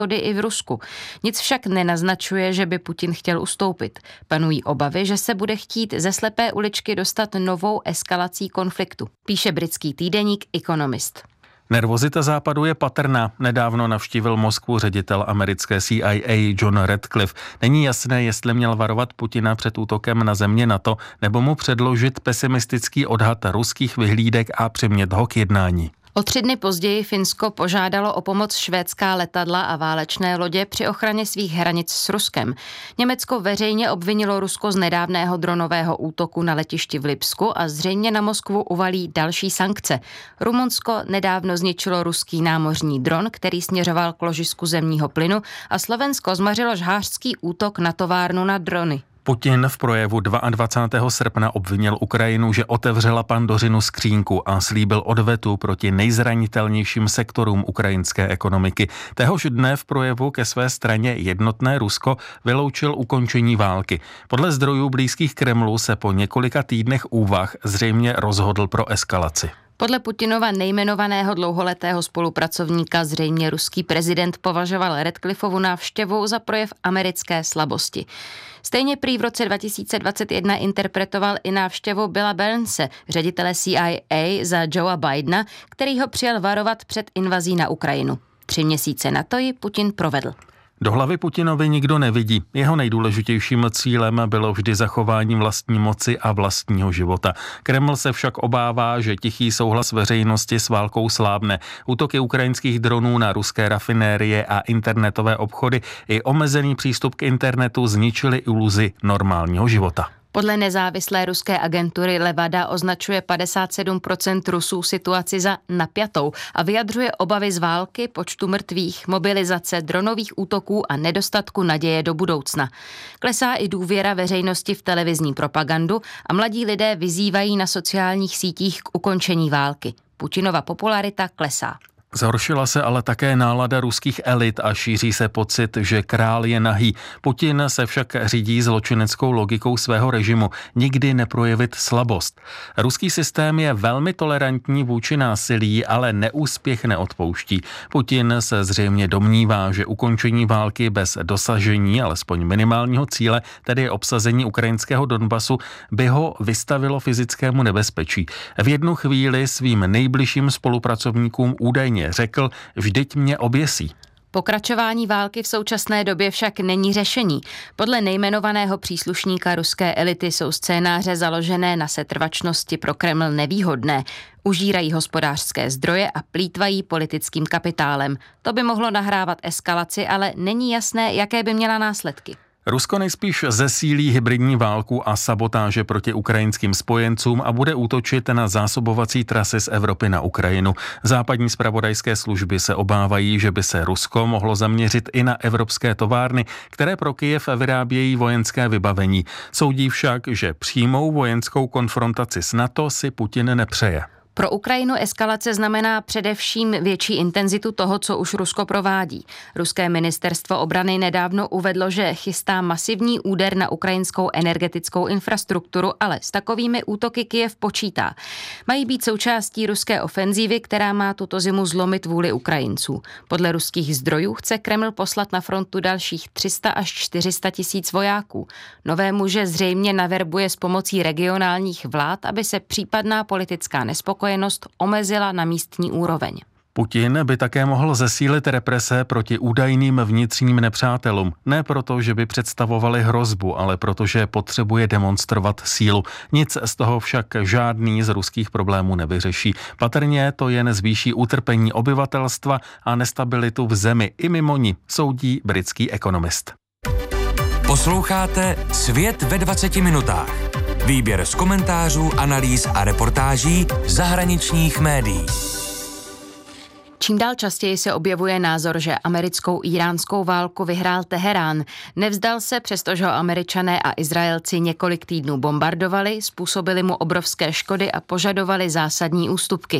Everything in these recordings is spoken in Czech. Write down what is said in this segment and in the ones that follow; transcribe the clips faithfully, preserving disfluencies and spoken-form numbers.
shody i v Rusku. Nic však nenaznačuje, že by Putin chtěl ustoupit. Panují obavy, že se bude chtít ze slepé uličky dostat novou eskalací konfliktu, píše britský týdeník Economist. Nervozita Západu je patrná. Nedávno navštívil Moskvu ředitel americké C I A John Ratcliffe. Není jasné, jestli měl varovat Putina před útokem na země NATO, nebo mu předložit pesimistický odhad ruských vyhlídek a přimět ho k jednání. O tři dny později Finsko požádalo o pomoc švédská letadla a válečné lodě při ochraně svých hranic s Ruskem. Německo veřejně obvinilo Rusko z nedávného dronového útoku na letišti v Lipsku a zřejmě na Moskvu uvalí další sankce. Rumunsko nedávno zničilo ruský námořní dron, který směřoval k ložisku zemního plynu, a Slovensko zmařilo žhářský útok na továrnu na drony. Putin v projevu dvacátého druhého srpna obvinil Ukrajinu, že otevřela Pandořinu skřínku a slíbil odvetu proti nejzranitelnějším sektorům ukrajinské ekonomiky. Téhož dne v projevu ke své straně Jednotné Rusko vyloučil ukončení války. Podle zdrojů blízkých Kremlu se po několika týdnech úvah zřejmě rozhodl pro eskalaci. Podle Putinova nejmenovaného dlouholetého spolupracovníka zřejmě ruský prezident považoval Ratcliffovu návštěvu za projev americké slabosti. Stejně prý v roce dva tisíce dvacet jedna interpretoval i návštěvu Billa Burnse, ředitele C I A, za Joea Bidena, který ho přijel varovat před invazí na Ukrajinu. Tři měsíce na to ji Putin provedl. Do hlavy Putinovi nikdo nevidí. Jeho nejdůležitějším cílem bylo vždy zachování vlastní moci a vlastního života. Kreml se však obává, že tichý souhlas veřejnosti s válkou slábne. Útoky ukrajinských dronů na ruské rafinérie a internetové obchody i omezený přístup k internetu zničili iluzi normálního života. Podle nezávislé ruské agentury Levada označuje padesát sedm procent Rusů situaci za napjatou a vyjadřuje obavy z války, počtu mrtvých, mobilizace, dronových útoků a nedostatku naděje do budoucna. Klesá i důvěra veřejnosti v televizní propagandu a mladí lidé vyzývají na sociálních sítích k ukončení války. Putinova popularita klesá. Zhoršila se ale také nálada ruských elit a šíří se pocit, že král je nahý. Putin se však řídí zločineckou logikou svého režimu. Nikdy neprojevit slabost. Ruský systém je velmi tolerantní vůči násilí, ale neúspěch neodpouští. Putin se zřejmě domnívá, že ukončení války bez dosažení alespoň minimálního cíle, tedy obsazení ukrajinského Donbasu, by ho vystavilo fyzickému nebezpečí. V jednu chvíli svým nejbližším spolupracovníkům údajně řekl, vždyť mě oběsí. Pokračování války v současné době však není řešení. Podle nejmenovaného příslušníka ruské elity jsou scénáře založené na setrvačnosti pro Kreml nevýhodné. Užírají hospodářské zdroje a plýtvají politickým kapitálem. To by mohlo nahrávat eskalaci, ale není jasné, jaké by měla následky. Rusko nejspíš zesílí hybridní válku a sabotáže proti ukrajinským spojencům a bude útočit na zásobovací trasy z Evropy na Ukrajinu. Západní zpravodajské služby se obávají, že by se Rusko mohlo zaměřit i na evropské továrny, které pro Kyjev vyrábějí vojenské vybavení. Soudí však, že přímou vojenskou konfrontaci s NATO si Putin nepřeje. Pro Ukrajinu eskalace znamená především větší intenzitu toho, co už Rusko provádí. Ruské ministerstvo obrany nedávno uvedlo, že chystá masivní úder na ukrajinskou energetickou infrastrukturu, ale s takovými útoky Kyjev počítá. Mají být součástí ruské ofenzívy, která má tuto zimu zlomit vůli Ukrajinců. Podle ruských zdrojů chce Kreml poslat na frontu dalších tři sta až čtyři sta tisíc vojáků. Nové muže zřejmě naverbuje s pomocí regionálních vlád, aby se případná politická nespokojenost omezila na místní úroveň. Putin by také mohl zesílit represe proti údajným vnitřním nepřátelům. Ne proto, že by představovali hrozbu, ale protože potřebuje demonstrovat sílu. Nic z toho však žádný z ruských problémů nevyřeší. Patrně to jen zvýší utrpení obyvatelstva a nestabilitu v zemi i mimo ní, soudí britský ekonomist. Posloucháte Svět ve dvaceti minutách. Výběr z komentářů, analýz a reportáží zahraničních médií. Čím dál častěji se objevuje názor, že americkou iránskou válku vyhrál Teherán. Nevzdal se, přestože ho Američané a Izraelci několik týdnů bombardovali, způsobili mu obrovské škody a požadovali zásadní ústupky.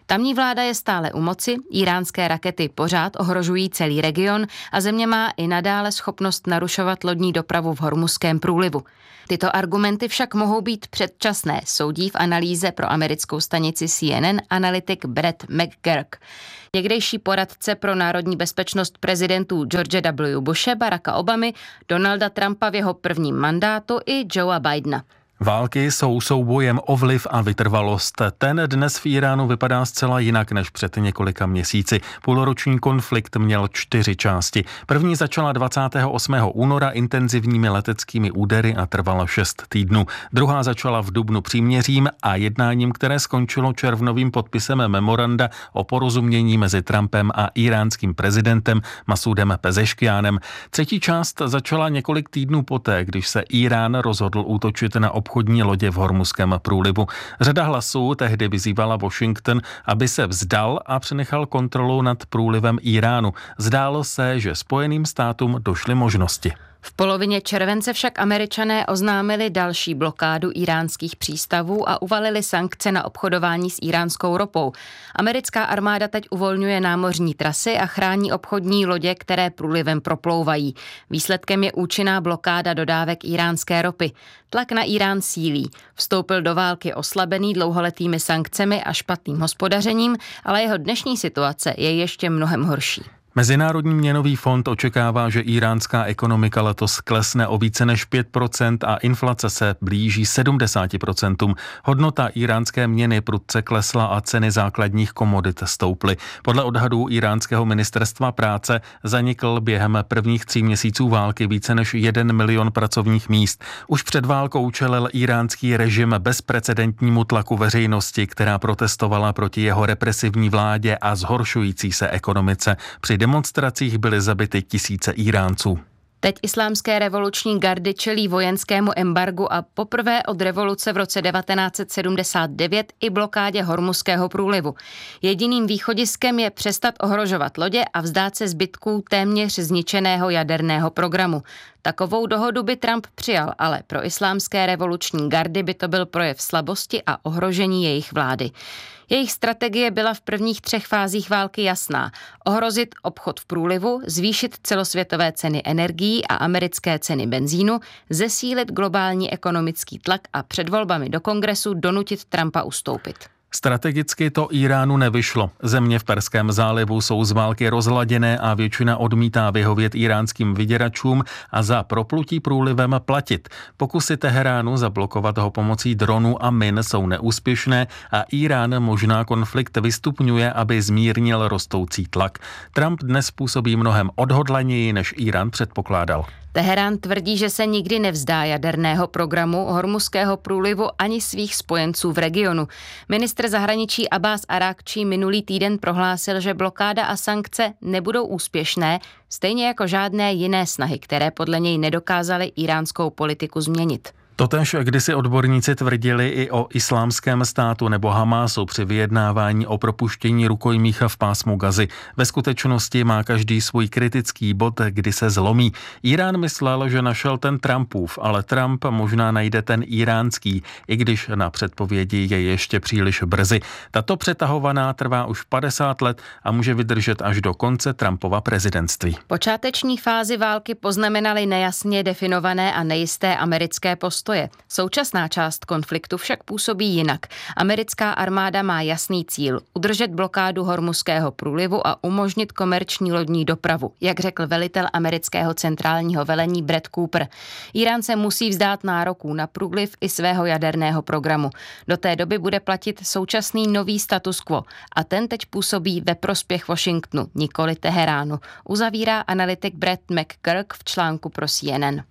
Tamní vláda je stále u moci, íránské rakety pořád ohrožují celý region a země má i nadále schopnost narušovat lodní dopravu v Hormuzském průlivu. Tyto argumenty však mohou být předčasné, soudí v analýze pro americkou stanici C N N analytik Brett McGurk. Někdejší poradce pro národní bezpečnost prezidentů George W. Bushe, Baracka Obamy, Donalda Trumpa v jeho prvním mandátu i Joea Bidena. Války jsou soubojem o vliv a vytrvalost. Ten dnes v Iránu vypadá zcela jinak než před několika měsíci. Půlroční konflikt měl čtyři části. První začala dvacátého osmého února intenzivními leteckými údery a trvala šest týdnů. Druhá začala v dubnu příměřím a jednáním, které skončilo červnovým podpisem memoranda o porozumění mezi Trumpem a iránským prezidentem Masudem Pezeškiánem. Třetí část začala několik týdnů poté, když se Irán rozhodl útočit na obchodní lodě v Hormuzském průlivu. Řada hlasů tehdy vyzývala Washington, aby se vzdal a přenechal kontrolu nad průlivem Iránu. Zdálo se, že Spojeným státům došly možnosti. V polovině července však Američané oznámili další blokádu iránských přístavů a uvalili sankce na obchodování s iránskou ropou. Americká armáda teď uvolňuje námořní trasy a chrání obchodní lodě, které průlivem proplouvají. Výsledkem je účinná blokáda dodávek iránské ropy. Tlak na Irán sílí. Vstoupil do války oslabený dlouholetými sankcemi a špatným hospodařením, ale jeho dnešní situace je ještě mnohem horší. Mezinárodní měnový fond očekává, že iránská ekonomika letos klesne o více než pět procent a inflace se blíží sedmdesát procent. Hodnota iránské měny prudce klesla a ceny základních komodit stouply. Podle odhadů iránského ministerstva práce zanikl během prvních tří měsíců války více než jeden milion pracovních míst. Už před válkou čelil iránský režim bezprecedentnímu tlaku veřejnosti, která protestovala proti jeho represivní vládě a zhoršující se ekonomice. Při demonstracích byly zabity tisíce Iránců. Teď islámské revoluční gardy čelí vojenskému embargu a poprvé od revoluce v roce devatenáct set sedmdesát devět i blokádě Hormuzského průlivu. Jediným východiskem je přestat ohrožovat lodě a vzdát se zbytků téměř zničeného jaderného programu. Takovou dohodu by Trump přijal, ale pro islámské revoluční gardy by to byl projev slabosti a ohrožení jejich vlády. Jejich strategie byla v prvních třech fázích války jasná. Ohrozit obchod v průlivu, zvýšit celosvětové ceny energií a americké ceny benzínu, zesílit globální ekonomický tlak a před volbami do kongresu donutit Trumpa ustoupit. Strategicky to Iránu nevyšlo. Země v Perském zálivu jsou z války rozladěné a většina odmítá vyhovět iránským vyděračům a za proplutí průlivem platit. Pokusy Teheránu zablokovat ho pomocí dronů a min jsou neúspěšné a Irán možná konflikt vystupňuje, aby zmírnil rostoucí tlak. Trump dnes působí mnohem odhodlaněji, než Irán předpokládal. Teherán tvrdí, že se nikdy nevzdá jaderného programu Hormuzského průlivu ani svých spojenců v regionu. Ministr zahraničí Abbas Arakčí minulý týden prohlásil, že blokáda a sankce nebudou úspěšné, stejně jako žádné jiné snahy, které podle něj nedokázaly iránskou politiku změnit. Totéž kdysi odborníci tvrdili i o Islámském státu nebo Hamásu při vyjednávání o propuštění rukojmích v pásmu Gazy. Ve skutečnosti má každý svůj kritický bod, kdy se zlomí. Irán myslel, že našel ten Trumpův, ale Trump možná najde ten iránský, i když na předpovědi je ještě příliš brzy. Tato přetahovaná trvá už padesát let a může vydržet až do konce Trumpova prezidentství. Počáteční fázi války poznamenaly nejasně definované a nejisté americké postoje. Současná část konfliktu však působí jinak. Americká armáda má jasný cíl – udržet blokádu Hormuzského průlivu a umožnit komerční lodní dopravu, jak řekl velitel amerického centrálního velení Brett Cooper. Irán se musí vzdát nároků na průliv i svého jaderného programu. Do té doby bude platit současný nový status quo a ten teď působí ve prospěch Washingtonu, nikoli Teheránu, uzavírá analytik Brett McGurk v článku pro C N N.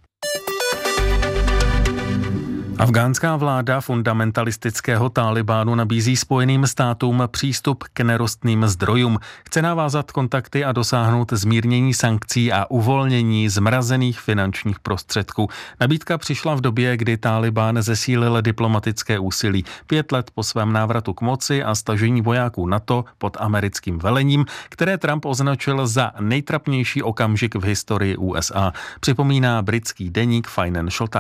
Afgánská vláda fundamentalistického Tálibánu nabízí Spojeným státům přístup k nerostným zdrojům. Chce navázat kontakty a dosáhnout zmírnění sankcí a uvolnění zmrazených finančních prostředků. Nabídka přišla v době, kdy Tálibán zesílil diplomatické úsilí. Pět let po svém návratu k moci a stažení vojáků NATO pod americkým velením, které Trump označil za nejtrapnější okamžik v historii U S A, připomíná britský deník Financial Times.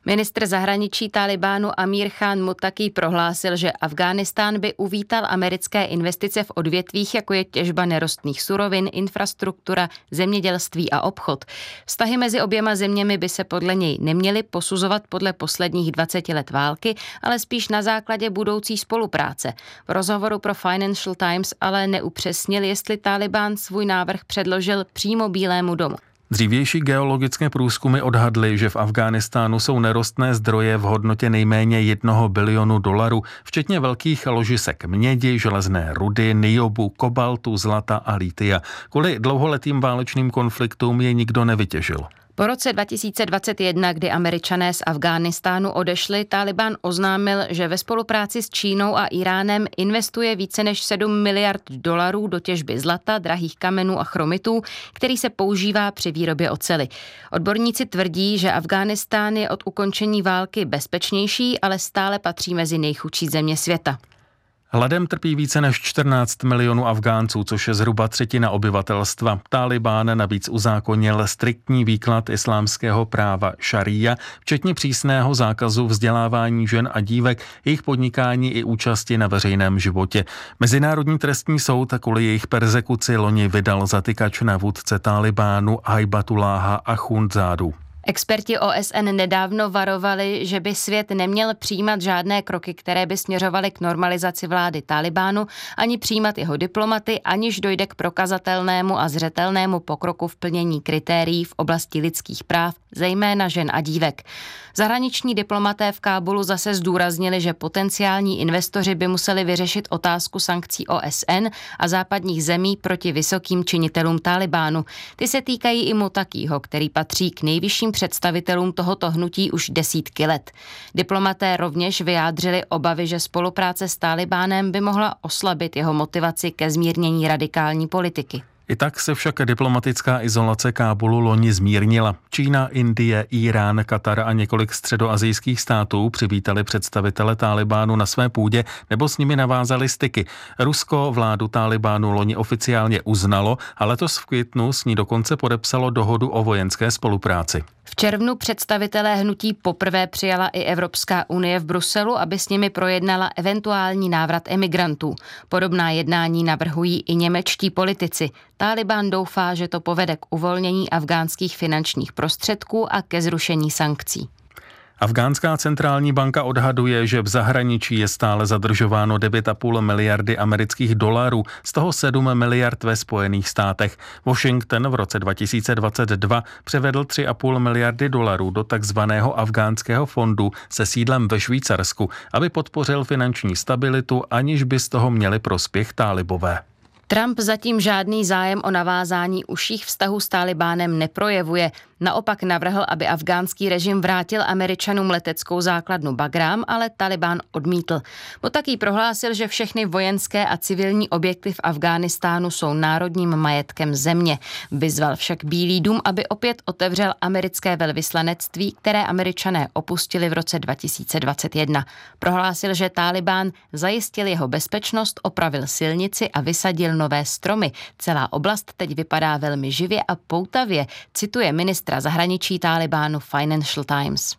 Ministr zahraničí Tálibánu Amír Khan Muttaqí prohlásil, že Afghánistán by uvítal americké investice v odvětvích, jako je těžba nerostných surovin, infrastruktura, zemědělství a obchod. Vztahy mezi oběma zeměmi by se podle něj neměly posuzovat podle posledních dvaceti let války, ale spíš na základě budoucí spolupráce. V rozhovoru pro Financial Times ale neupřesnil, jestli Tálibán svůj návrh předložil přímo Bílému domu. Dřívější geologické průzkumy odhadly, že v Afghánistánu jsou nerostné zdroje v hodnotě nejméně jednoho bilionu dolarů, včetně velkých ložisek mědi, železné rudy, niobu, kobaltu, zlata a litia. Kvůli dlouholetým válečným konfliktům je nikdo nevytěžil. Po roce dva tisíce dvacet jedna, kdy Američané z Afghánistánu odešli, Tálibán oznámil, že ve spolupráci s Čínou a Iránem investuje více než sedm miliard dolarů do těžby zlata, drahých kamenů a chromitů, který se používá při výrobě oceli. Odborníci tvrdí, že Afghánistán je od ukončení války bezpečnější, ale stále patří mezi nejchudší země světa. Hladem trpí více než čtrnáct milionů Afgánců, což je zhruba třetina obyvatelstva. Tálibán navíc uzákonil striktní výklad islámského práva šaría, včetně přísného zákazu vzdělávání žen a dívek, jejich podnikání i účasti na veřejném životě. Mezinárodní trestní soud kvůli jejich perzekuci loni vydal zatykač na vůdce Tálibánu Hajbatuláha Achundzádu. Experti O S N nedávno varovali, že by svět neměl přijímat žádné kroky, které by směřovaly k normalizaci vlády Tálibánu, ani přijímat jeho diplomaty, aniž dojde k prokazatelnému a zřetelnému pokroku v plnění kritérií v oblasti lidských práv, zejména žen a dívek. Zahraniční diplomaté v Kábulu zase zdůraznili, že potenciální investoři by museli vyřešit otázku sankcí O S N a západních zemí proti vysokým činitelům Tálibánu. Ty se týkají i Muttaqího, který patří k nejvyšším představitelům tohoto hnutí už desítky let. Diplomaté rovněž vyjádřili obavy, že spolupráce s Tálibánem by mohla oslabit jeho motivaci ke zmírnění radikální politiky. I tak se však diplomatická izolace Kábulu loni zmírnila. Čína, Indie, Irán, Katar a několik středoasijských států přivítali představitele Tálibánu na své půdě nebo s nimi navázali styky. Rusko vládu Tálibánu loni oficiálně uznalo a letos v květnu s ní dokonce podepsalo dohodu o vojenské spolupráci. V červnu představitelé hnutí poprvé přijala i Evropská unie v Bruselu, aby s nimi projednala eventuální návrat emigrantů. Podobná jednání navrhují i němečtí politici. Tálibán doufá, že to povede k uvolnění afgánských finančních prostředků a ke zrušení sankcí. Afgánská centrální banka odhaduje, že v zahraničí je stále zadržováno devět a půl miliardy amerických dolarů, z toho sedm miliard ve Spojených státech. Washington v roce dva tisíce dvacet dva převedl tři a půl miliardy dolarů do takzvaného afgánského fondu se sídlem ve Švýcarsku, aby podpořil finanční stabilitu, aniž by z toho měli prospěch tálibové. Trump zatím žádný zájem o navázání užších vztahů s Tálibánem neprojevuje. Naopak navrhl, aby afgánský režim vrátil Američanům leteckou základnu Bagrám, ale Tálibán odmítl. Muttaqí prohlásil, že všechny vojenské a civilní objekty v Afghánistánu jsou národním majetkem země. Vyzval však Bílý dům, aby opět otevřel americké velvyslanectví, které Američané opustili v roce dva tisíce dvacet jedna. Prohlásil, že Tálibán zajistil jeho bezpečnost, opravil silnici a vysadil nové stromy. Celá oblast teď vypadá velmi živě a poutavě, cituje ministra zahraničí Tálibánu Financial Times.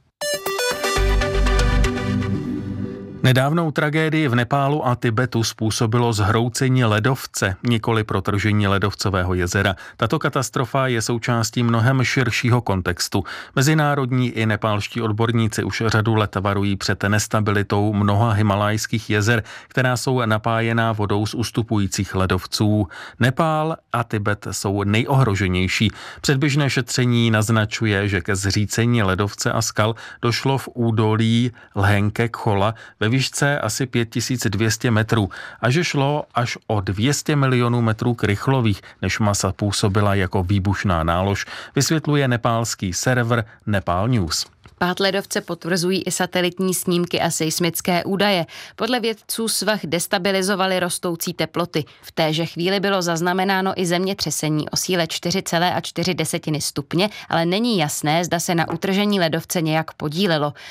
Nedávnou tragédii v Nepálu a Tibetu způsobilo zhroucení ledovce, nikoli protržení ledovcového jezera. Tato katastrofa je součástí mnohem širšího kontextu. Mezinárodní i nepálští odborníci už řadu let varují před nestabilitou mnoha himalajských jezer, která jsou napájená vodou z ustupujících ledovců. Nepál a Tibet jsou nejohroženější. Předběžné šetření naznačuje, že ke zřícení ledovce a skal došlo v údolí Lhenke Chola ve výšce asi pět tisíc dvě stě metrů a že šlo až o dvě stě milionů metrů krychlových, než masa působila jako výbušná nálož, vysvětluje nepálský server Nepal News. Pád ledovce potvrzují i satelitní snímky a seismické údaje. Podle vědců svah destabilizovaly rostoucí teploty. V téže chvíli bylo zaznamenáno i zemětřesení o síle čtyři celé čtyři stupně, ale není jasné, zda se na utržení ledovce nějak podílelo.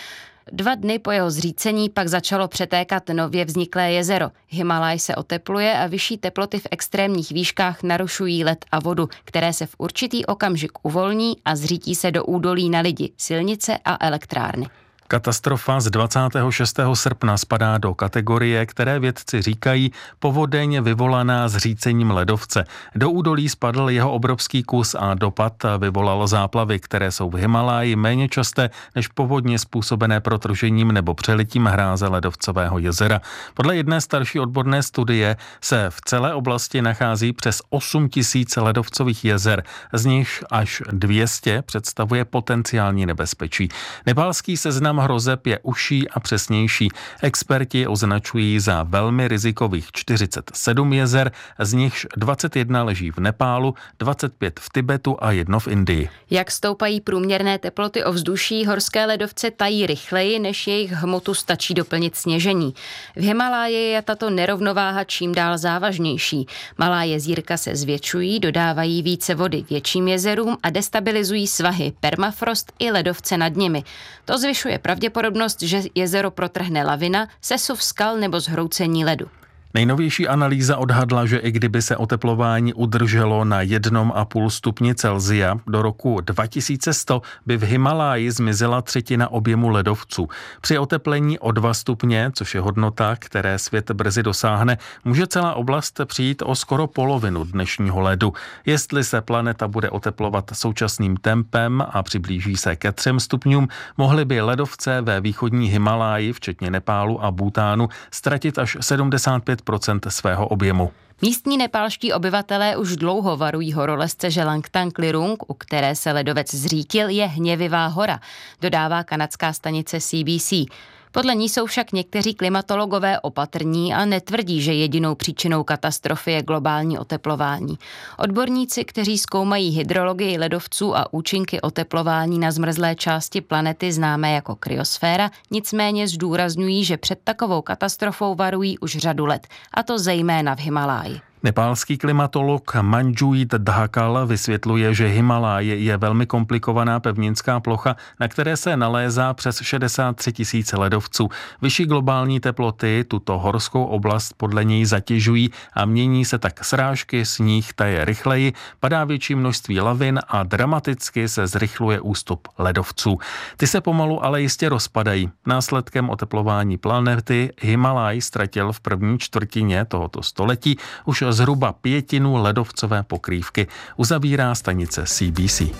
Dva dny po jeho zřícení pak začalo přetékat nově vzniklé jezero. Himalaj se otepluje a vyšší teploty v extrémních výškách narušují led a vodu, které se v určitý okamžik uvolní a zřítí se do údolí na lidi, silnice a elektrárny. Katastrofa z dvacátého šestého srpna spadá do kategorie, které vědci říkají povodeň vyvolaná zřícením ledovce. Do údolí spadl jeho obrovský kus a dopad vyvolal záplavy, které jsou v Himaláji méně časté než povodně způsobené protržením nebo přelitím hráze ledovcového jezera. Podle jedné starší odborné studie se v celé oblasti nachází přes osm tisíc ledovcových jezer, z nich až dvě stě představuje potenciální nebezpečí. Nepálský seznam hrozeb je užší a přesnější. Experti označují za velmi rizikových čtyřicet sedm jezer, z nichž dvacet jedna leží v Nepálu, dvacet pět v Tibetu a jedno v Indii. Jak stoupají průměrné teploty ovzduší, horské ledovce tají rychleji, než jejich hmotu stačí doplnit sněžení. V Himaláji je tato nerovnováha čím dál závažnější. Malá jezírka se zvětšují, dodávají více vody větším jezerům a destabilizují svahy, permafrost i ledovce nad nimi. To zvyšuje pravděpodobnost, že jezero protrhne lavina, sesuv skal nebo zhroucení ledu. Nejnovější analýza odhadla, že i kdyby se oteplování udrželo na jednom a půl stupni Celsia, do roku dva tisíce sto by v Himaláji zmizela třetina objemu ledovců. Při oteplení o dva stupně, což je hodnota, které svět brzy dosáhne, může celá oblast přijít o skoro polovinu dnešního ledu. Jestli se planeta bude oteplovat současným tempem a přiblíží se ke třem stupňům, mohly by ledovce ve východní Himaláji, včetně Nepálu a Bhutánu, ztratit až sedmdesát pět procent svého objemu. Místní nepálští obyvatelé už dlouho varují horolezce, že Langtang Lirung, u které se ledovec zřítil, je hněvivá hora, dodává kanadská stanice C B C. Podle ní jsou však někteří klimatologové opatrní a netvrdí, že jedinou příčinou katastrofy je globální oteplování. Odborníci, kteří zkoumají hydrologii ledovců a účinky oteplování na zmrzlé části planety známé jako kryosféra, nicméně zdůrazňují, že před takovou katastrofou varují už řadu let, a to zejména v Himaláji. Nepálský klimatolog Manjuit Dhakal vysvětluje, že Himalaj je velmi komplikovaná pevninská plocha, na které se nalézá přes šedesát tři tisíc ledovců. Vyšší globální teploty tuto horskou oblast podle něj zatěžují a mění se tak srážky, sníh taje rychleji, padá větší množství lavin a dramaticky se zrychluje ústup ledovců. Ty se pomalu ale jistě rozpadají. Následkem oteplování planety Himalaj ztratil v první čtvrtině tohoto století už zhruba pětinu ledovcové pokrývky, uzavírá stanice C B C.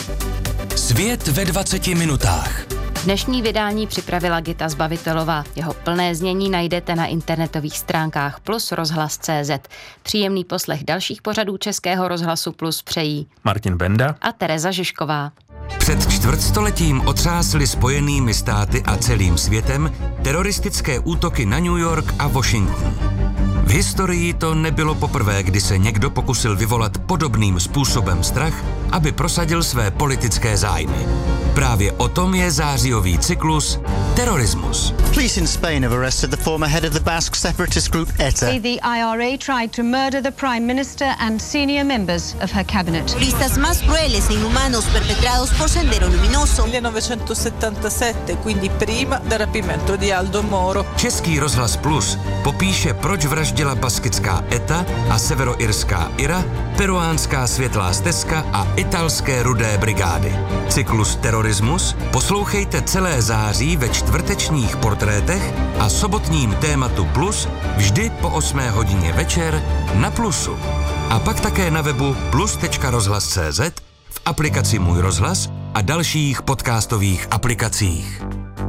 Svět ve dvaceti minutách. Dnešní vydání připravila Gita Zbavitelová. Jeho plné znění najdete na internetových stránkách Plus rozhlas tečka cé zet. Příjemný poslech dalších pořadů Českého rozhlasu Plus přejí Martin Benda a Tereza Žižková. Před čtvrtstoletím otřásly Spojenými státy a celým světem teroristické útoky na New York a Washington. V historii to nebylo poprvé, kdy se někdo pokusil vyvolat podobným způsobem strach, aby prosadil své politické zájmy. Právě o tom je zářijový cyklus Terorismus. Police in Spain have arrested the former head of the Basque separatist group E T A. The I R A tried to murder the Prime Minister and senior members of her cabinet. Listas más crueles e inhumanos perpetrados por Sendero Luminoso. millenovecentosettantasette, quindi prima del rapimento di Aldo Moro. Český rozhlas Plus popíše, proč vraždila baskická E T A a severoirská I R A, peruánská Světlá stezka a italské Rudé brigády. Cyklus Terorismus poslouchejte celé září ve čtvrtečních portrétech a sobotním tématu Plus vždy po osmé hodině večer na Plusu. A pak také na webu plus tečka rozhlas tečka cé zet, v aplikaci Můj rozhlas a dalších podcastových aplikacích.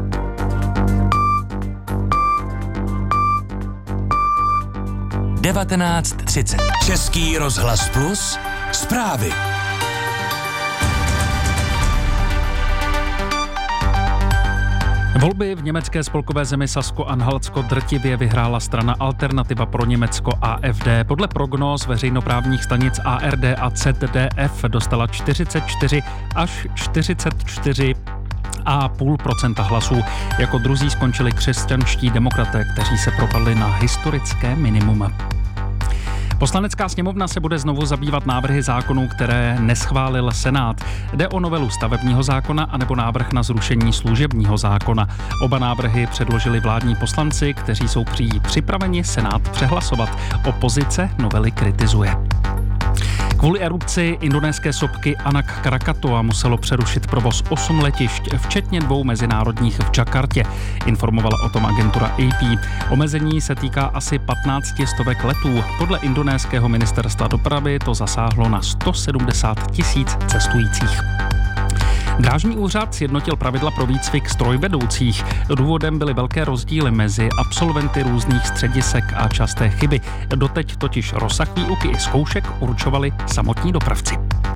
devatenáct třicet. Český rozhlas Plus. Zprávy. Volby v německé spolkové zemi Sasko-Anhaltsko drtivě vyhrála strana Alternativa pro Německo A F D. Podle prognóz veřejnoprávních stanic A R D a Z D F dostala čtyřicet čtyři až čtyřicet čtyři a půl procenta hlasů. Jako druzí skončili křesťanští demokraté, kteří se propadli na historické minimum. Poslanecká sněmovna se bude znovu zabývat návrhy zákonů, které neschválil Senát. Jde o novelu stavebního zákona anebo návrh na zrušení služebního zákona. Oba návrhy předložili vládní poslanci, kteří jsou prý připraveni Senát přehlasovat. Opozice novely kritizuje. Kvůli erupci indonéské sopky Anak Krakatoa muselo přerušit provoz osm letišť, včetně dvou mezinárodních v Jakartě. Informovala o tom agentura A P. Omezení se týká asi patnácti stovek letů. Podle indonéského ministerstva dopravy to zasáhlo na sto sedmdesát tisíc cestujících. Drážní úřad sjednotil pravidla pro výcvik strojvedoucích. Důvodem byly velké rozdíly mezi absolventy různých středisek a časté chyby. Doteď totiž rozsah výuky i zkoušek určovali samotní dopravci.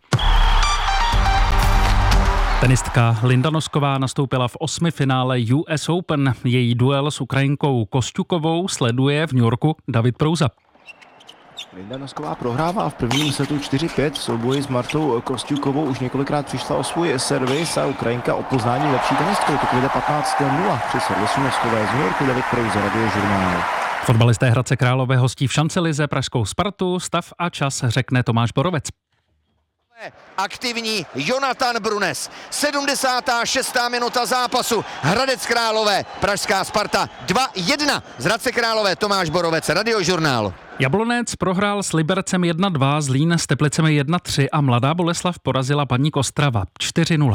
Tenistka Linda Nosková nastoupila v osmifinále U S Open. Její duel s Ukrajinkou Kostjukovou sleduje v New Yorku David Prouza. Linda Nosková prohrává v prvním setu čtyři pět. V souboji s Martou Kostjukovou už několikrát přišla o svůj servis a Ukrajinka o poznání lepší tenistkou. To kvůli patnáct nula při servisu Noskové z New Yorku. David Prouza, Radiožurnál. Fotbalisté Hradce Králové hostí v šancelize pražskou Spartu. Stav a čas řekne Tomáš Borovec. Aktivní Jonathan Brunes. sedmdesátá šestá minuta zápasu. Hradec Králové, pražská Sparta dva jedna. Z Hradce Králové Tomáš Borovec, Radiožurnál. Jablonec prohrál s Libercem jedna dva, Zlín s Teplicemi jedna tři a Mladá Boleslav porazila Baník Ostrava čtyři nula.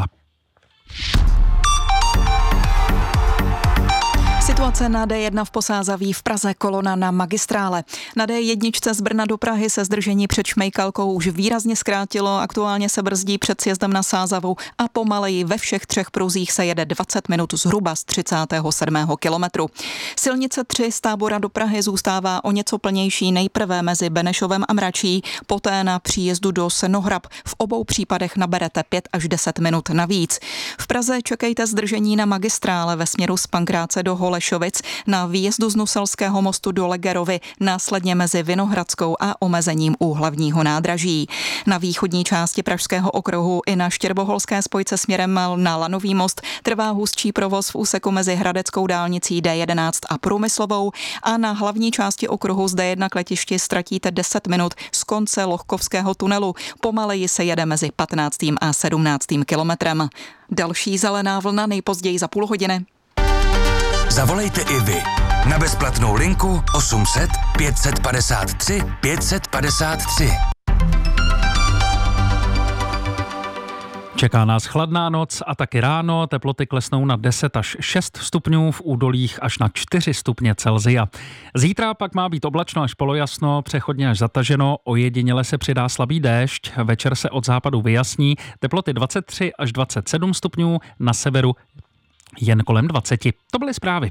Situace na D jedna v Posázaví v Praze, kolona na magistrále. Na D jedna z Brna do Prahy se zdržení před Šmejkalkou už výrazně zkrátilo, aktuálně se brzdí před sjezdem na Sázavu a pomaleji ve všech třech pruzích se jede dvacet minut zhruba z třicátého sedmého kilometru. Silnice tři z Tábora do Prahy zůstává o něco plnější nejprve mezi Benešovem a Mračí, poté na příjezdu do Senohrab. V obou případech naberete pět až deset minut navíc. V Praze čekejte zdržení na magistrále ve směru z Pankráce do Holešovic, na výjezdu z Nuselského mostu do Legerovy, následně mezi Vinohradskou a omezením u hlavního nádraží. Na východní části Pražského okruhu i na Štěrboholské spojce směrem na Lanový most trvá hustší provoz v úseku mezi Hradeckou dálnicí D jedenáct a Průmyslovou a na hlavní části okruhu z D jedna k letišti ztratíte deset minut z konce Lohkovského tunelu. Pomaleji se jede mezi patnáctým a sedmnáctým kilometrem. Další zelená vlna nejpozději za půl hodiny. Zavolejte i vy na bezplatnou linku osm set pět padesát tři pět padesát tři. Čeká nás chladná noc a taky ráno, teploty klesnou na deset až šest stupňů, v údolích až na čtyři stupně Celsia. Zítra pak má být oblačno až polojasno, přechodně až zataženo, ojediněle se přidá slabý déšť, večer se od západu vyjasní, teploty dvacet tři až dvacet sedm stupňů, na severu jen kolem dvacet. To byly zprávy.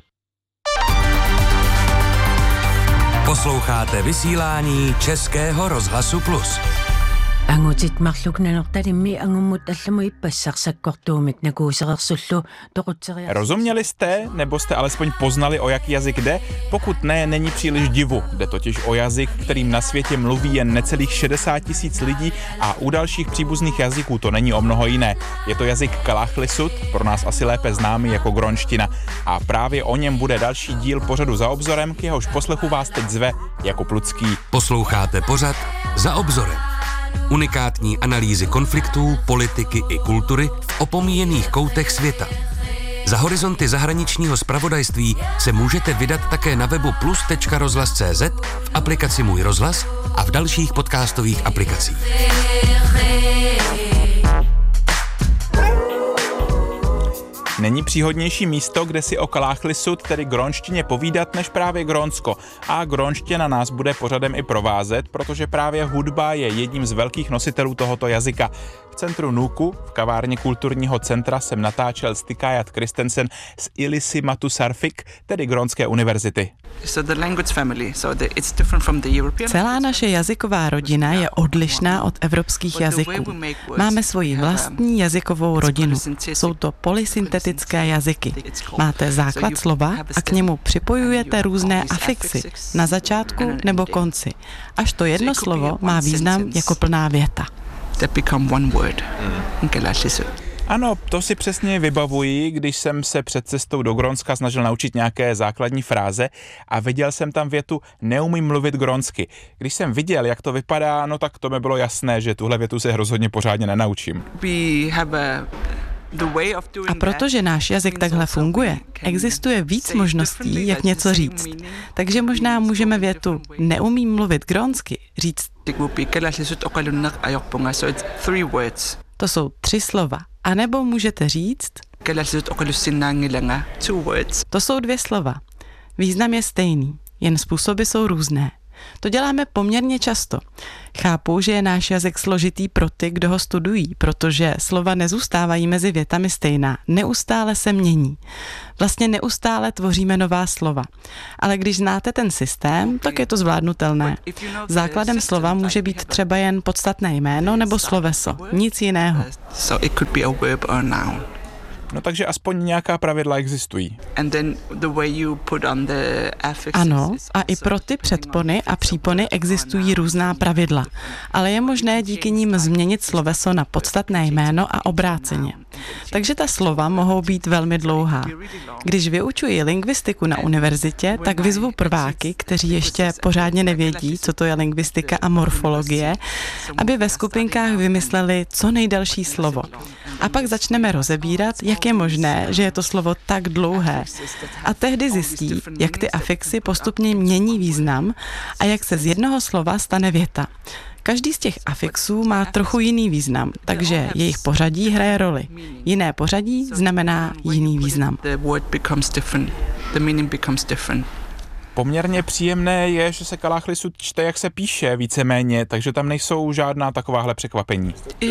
Posloucháte vysílání Českého rozhlasu Plus. Angutit marluknanortalimi angumut allamui passarsakkortuumik nakuuserersullu toqutseria. Rozuměli jste, nebo jste alespoň poznali, o jaký jazyk jde? Pokud ne, není příliš divu. Jde totiž o jazyk, kterým na světě mluví jen necelých šedesát tisíc lidí a u dalších příbuzných jazyků to není o mnoho jiné. Je to jazyk kalachlisut, pro nás asi lépe známý jako gronština. A právě o něm bude další díl pořadu Za obzorem, k jehož poslechu vás teď zve Jakub Lucký. Posloucháte pořad Za obzorem. Unikátní analýzy konfliktů, politiky i kultury v opomíjených koutech světa. Za horizonty zahraničního zpravodajství se můžete vydat také na webu plus tečka rozhlas tečka cé zet, v aplikaci Můj rozhlas a v dalších podcastových aplikacích. Není příhodnější místo, kde si o kaláchlisut, tedy grónštině, povídat, než právě Grónsko. A grónština nás bude pořadem i provázet, protože právě hudba je jedním z velkých nositelů tohoto jazyka. V centru Nuku, v kavárně kulturního centra, jsem natáčel Stikajat Kristensen z Ilisi Matusarfik, tedy Grónské univerzity. Celá naše jazyková rodina je odlišná od evropských jazyků. Máme svoji vlastní jazykovou rodinu. Jsou to polysyntetické jazyky. Máte základ slova a k němu připojujete různé afixy na začátku nebo konci. Až to jedno slovo má význam jako plná věta. Ano, to si přesně vybavuji, když jsem se před cestou do Grónska snažil naučit nějaké základní fráze a viděl jsem tam větu neumím mluvit grónsky. Když jsem viděl, jak to vypadá, no tak to mi bylo jasné, že tuhle větu se rozhodně pořádně nenaučím. A protože náš jazyk takhle funguje, existuje víc možností, jak něco říct. Takže možná můžeme větu neumím mluvit grónsky říct. To jsou tři slova. A nebo můžete říct, to jsou dvě slova. Význam je stejný, jen způsoby jsou různé. To děláme poměrně často. Chápu, že je náš jazyk složitý pro ty, kdo ho studují, protože slova nezůstávají mezi větami stejná, neustále se mění. Vlastně neustále tvoříme nová slova. Ale když znáte ten systém, tak je to zvládnutelné. Základem slova může být třeba jen podstatné jméno nebo sloveso, nic jiného. No takže aspoň nějaká pravidla existují. Ano, a i pro ty předpony a přípony existují různá pravidla, ale je možné díky nim změnit sloveso na podstatné jméno a obráceně. Takže ta slova mohou být velmi dlouhá. Když vyučuji lingvistiku na univerzitě, tak vyzvu prváky, kteří ještě pořádně nevědí, co to je lingvistika a morfologie, aby ve skupinkách vymysleli co nejdelší slovo. A pak začneme rozebírat, jak je možné, že je to slovo tak dlouhé. A tehdy zjistí, jak ty afixy postupně mění význam a jak se z jednoho slova stane věta. Každý z těch afixů má trochu jiný význam, takže jejich pořadí hraje roli. Jiné pořadí znamená jiný význam. Poměrně příjemné je, že se Kalaallisut čte, jak se píše, víceméně, takže tam nejsou žádná takováhle překvapení.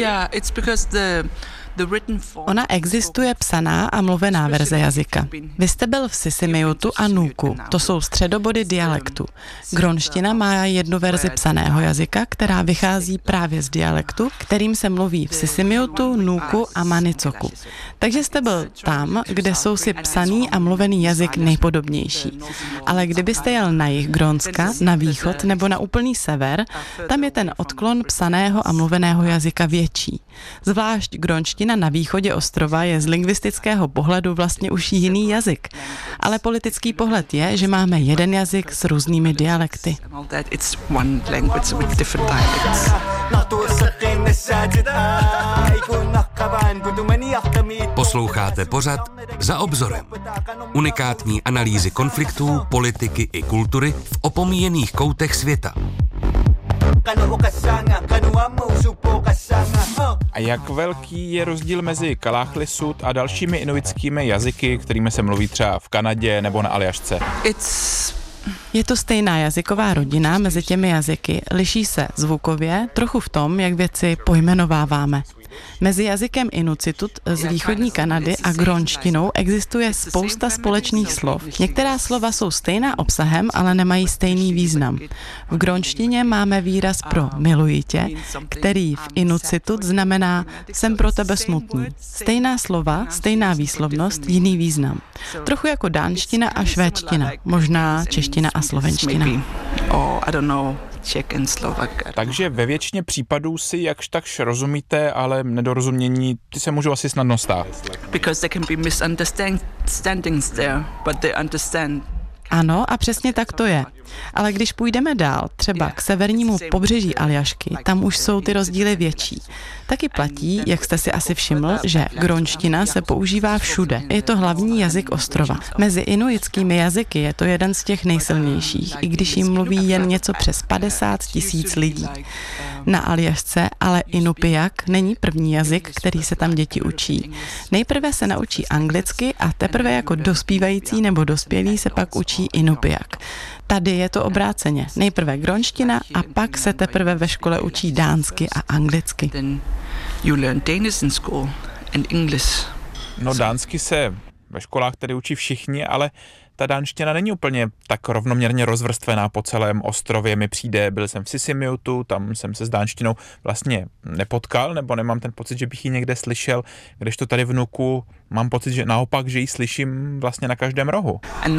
Ona existuje psaná a mluvená verze jazyka. Vy jste byl v Sisimiutu a Nuuku, to jsou středobody dialektu. Grónština má jednu verzi psaného jazyka, která vychází právě z dialektu, kterým se mluví v Sisimiutu, Nuuku a Manicoku. Takže jste byl tam, kde jsou si psaný a mluvený jazyk nejpodobnější. Ale kdybyste jel na jih Grónska, na východ nebo na úplný sever, tam je ten odklon psaného a mluveného jazyka větší. Zvlášť grónština na východě ostrova je z lingvistického pohledu vlastně už jiný jazyk. Ale politický pohled je, že máme jeden jazyk s různými dialekty. Posloucháte pořad Za obzorem. Unikátní analýzy konfliktů, politiky i kultury v opomíjených koutech světa. A jak velký je rozdíl mezi Kalaallisut a dalšími inuitskými jazyky, kterými se mluví třeba v Kanadě nebo na Aljašce? Je to stejná jazyková rodina mezi těmi jazyky, liší se zvukově, trochu v tom, jak věci pojmenováváme. Mezi jazykem Inuksitut z východní Kanady a grónštinou existuje spousta společných slov. Některá slova jsou stejná obsahem, ale nemají stejný význam. V grónštině máme výraz pro miluji tě, který v Inuksitut znamená jsem pro tebe smutný. Stejná slova, stejná výslovnost, jiný význam. Trochu jako dánština a švédština, možná čeština a slovenština. Takže ve většině případů si jakž takž rozumíte, ale nedorozumění ty se můžou asi snadno stát. Ano, a přesně tak to je. Ale když půjdeme dál, třeba k severnímu pobřeží Aljašky, tam už jsou ty rozdíly větší. Taky platí, jak jste si asi všiml, že grónština se používá všude. Je to hlavní jazyk ostrova. Mezi inuitskými jazyky je to jeden z těch nejsilnějších, i když jim mluví jen něco přes padesát tisíc lidí. Na Aljašce ale Inupiaq není první jazyk, který se tam děti učí. Nejprve se naučí anglicky a teprve jako dospívající nebo dospělí se pak učí Inupiaq. Tady je to obráceně. Nejprve grónština a pak se teprve ve škole učí dánsky a anglicky. No dánsky se ve školách tedy učí všichni, ale ta dánština není úplně tak rovnoměrně rozvrstvená po celém ostrově. Mi přijde, byl jsem v Sisimiutu, tam jsem se s dánštinou vlastně nepotkal, nebo nemám ten pocit, že bych ji někde slyšel, kdežto tady v Nuuku Mám pocit, že naopak, že ji slyším vlastně na každém rohu.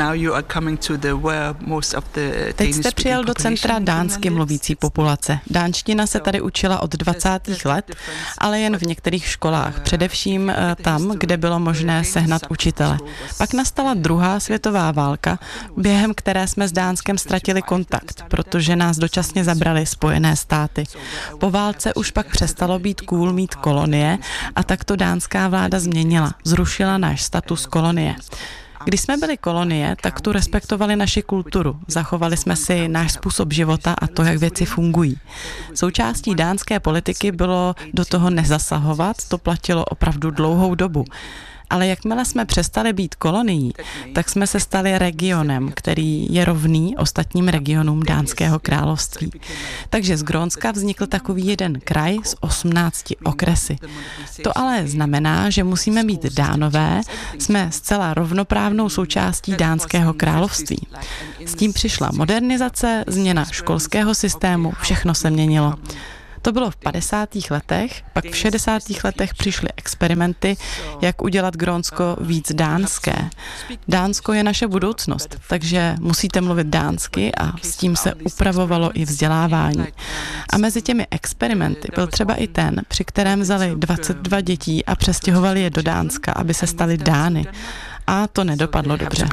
Teď jste přijel do centra dánsky mluvící populace. Dánština se tady učila od dvacátých let, ale jen v některých školách, především tam, kde bylo možné sehnat učitele. Pak nastala druhá světová válka, během které jsme s Dánskem ztratili kontakt, protože nás dočasně zabrali Spojené státy. Po válce už pak přestalo být cool mít kolonie a tak to dánská vláda změnila, zrušila náš status kolonie. Když jsme byli kolonie, tak tu respektovali naši kulturu, zachovali jsme si náš způsob života a to, jak věci fungují. Součástí dánské politiky bylo do toho nezasahovat, to platilo opravdu dlouhou dobu. Ale jakmile jsme přestali být kolonií, tak jsme se stali regionem, který je rovný ostatním regionům Dánského království. Takže z Grónska vznikl takový jeden kraj s osmnácti okresy. To ale znamená, že musíme být Dánové, jsme zcela rovnoprávnou součástí Dánského království. S tím přišla modernizace, změna školského systému, všechno se měnilo. To bylo v padesátých letech, pak v šedesátých letech přišly experimenty, jak udělat Grónsko víc dánské. Dánsko je naše budoucnost, takže musíte mluvit dánsky a s tím se upravovalo i vzdělávání. A mezi těmi experimenty byl třeba i ten, při kterém vzali dvacet dva dětí a přestěhovali je do Dánska, aby se stali Dány. A to nedopadlo dobře.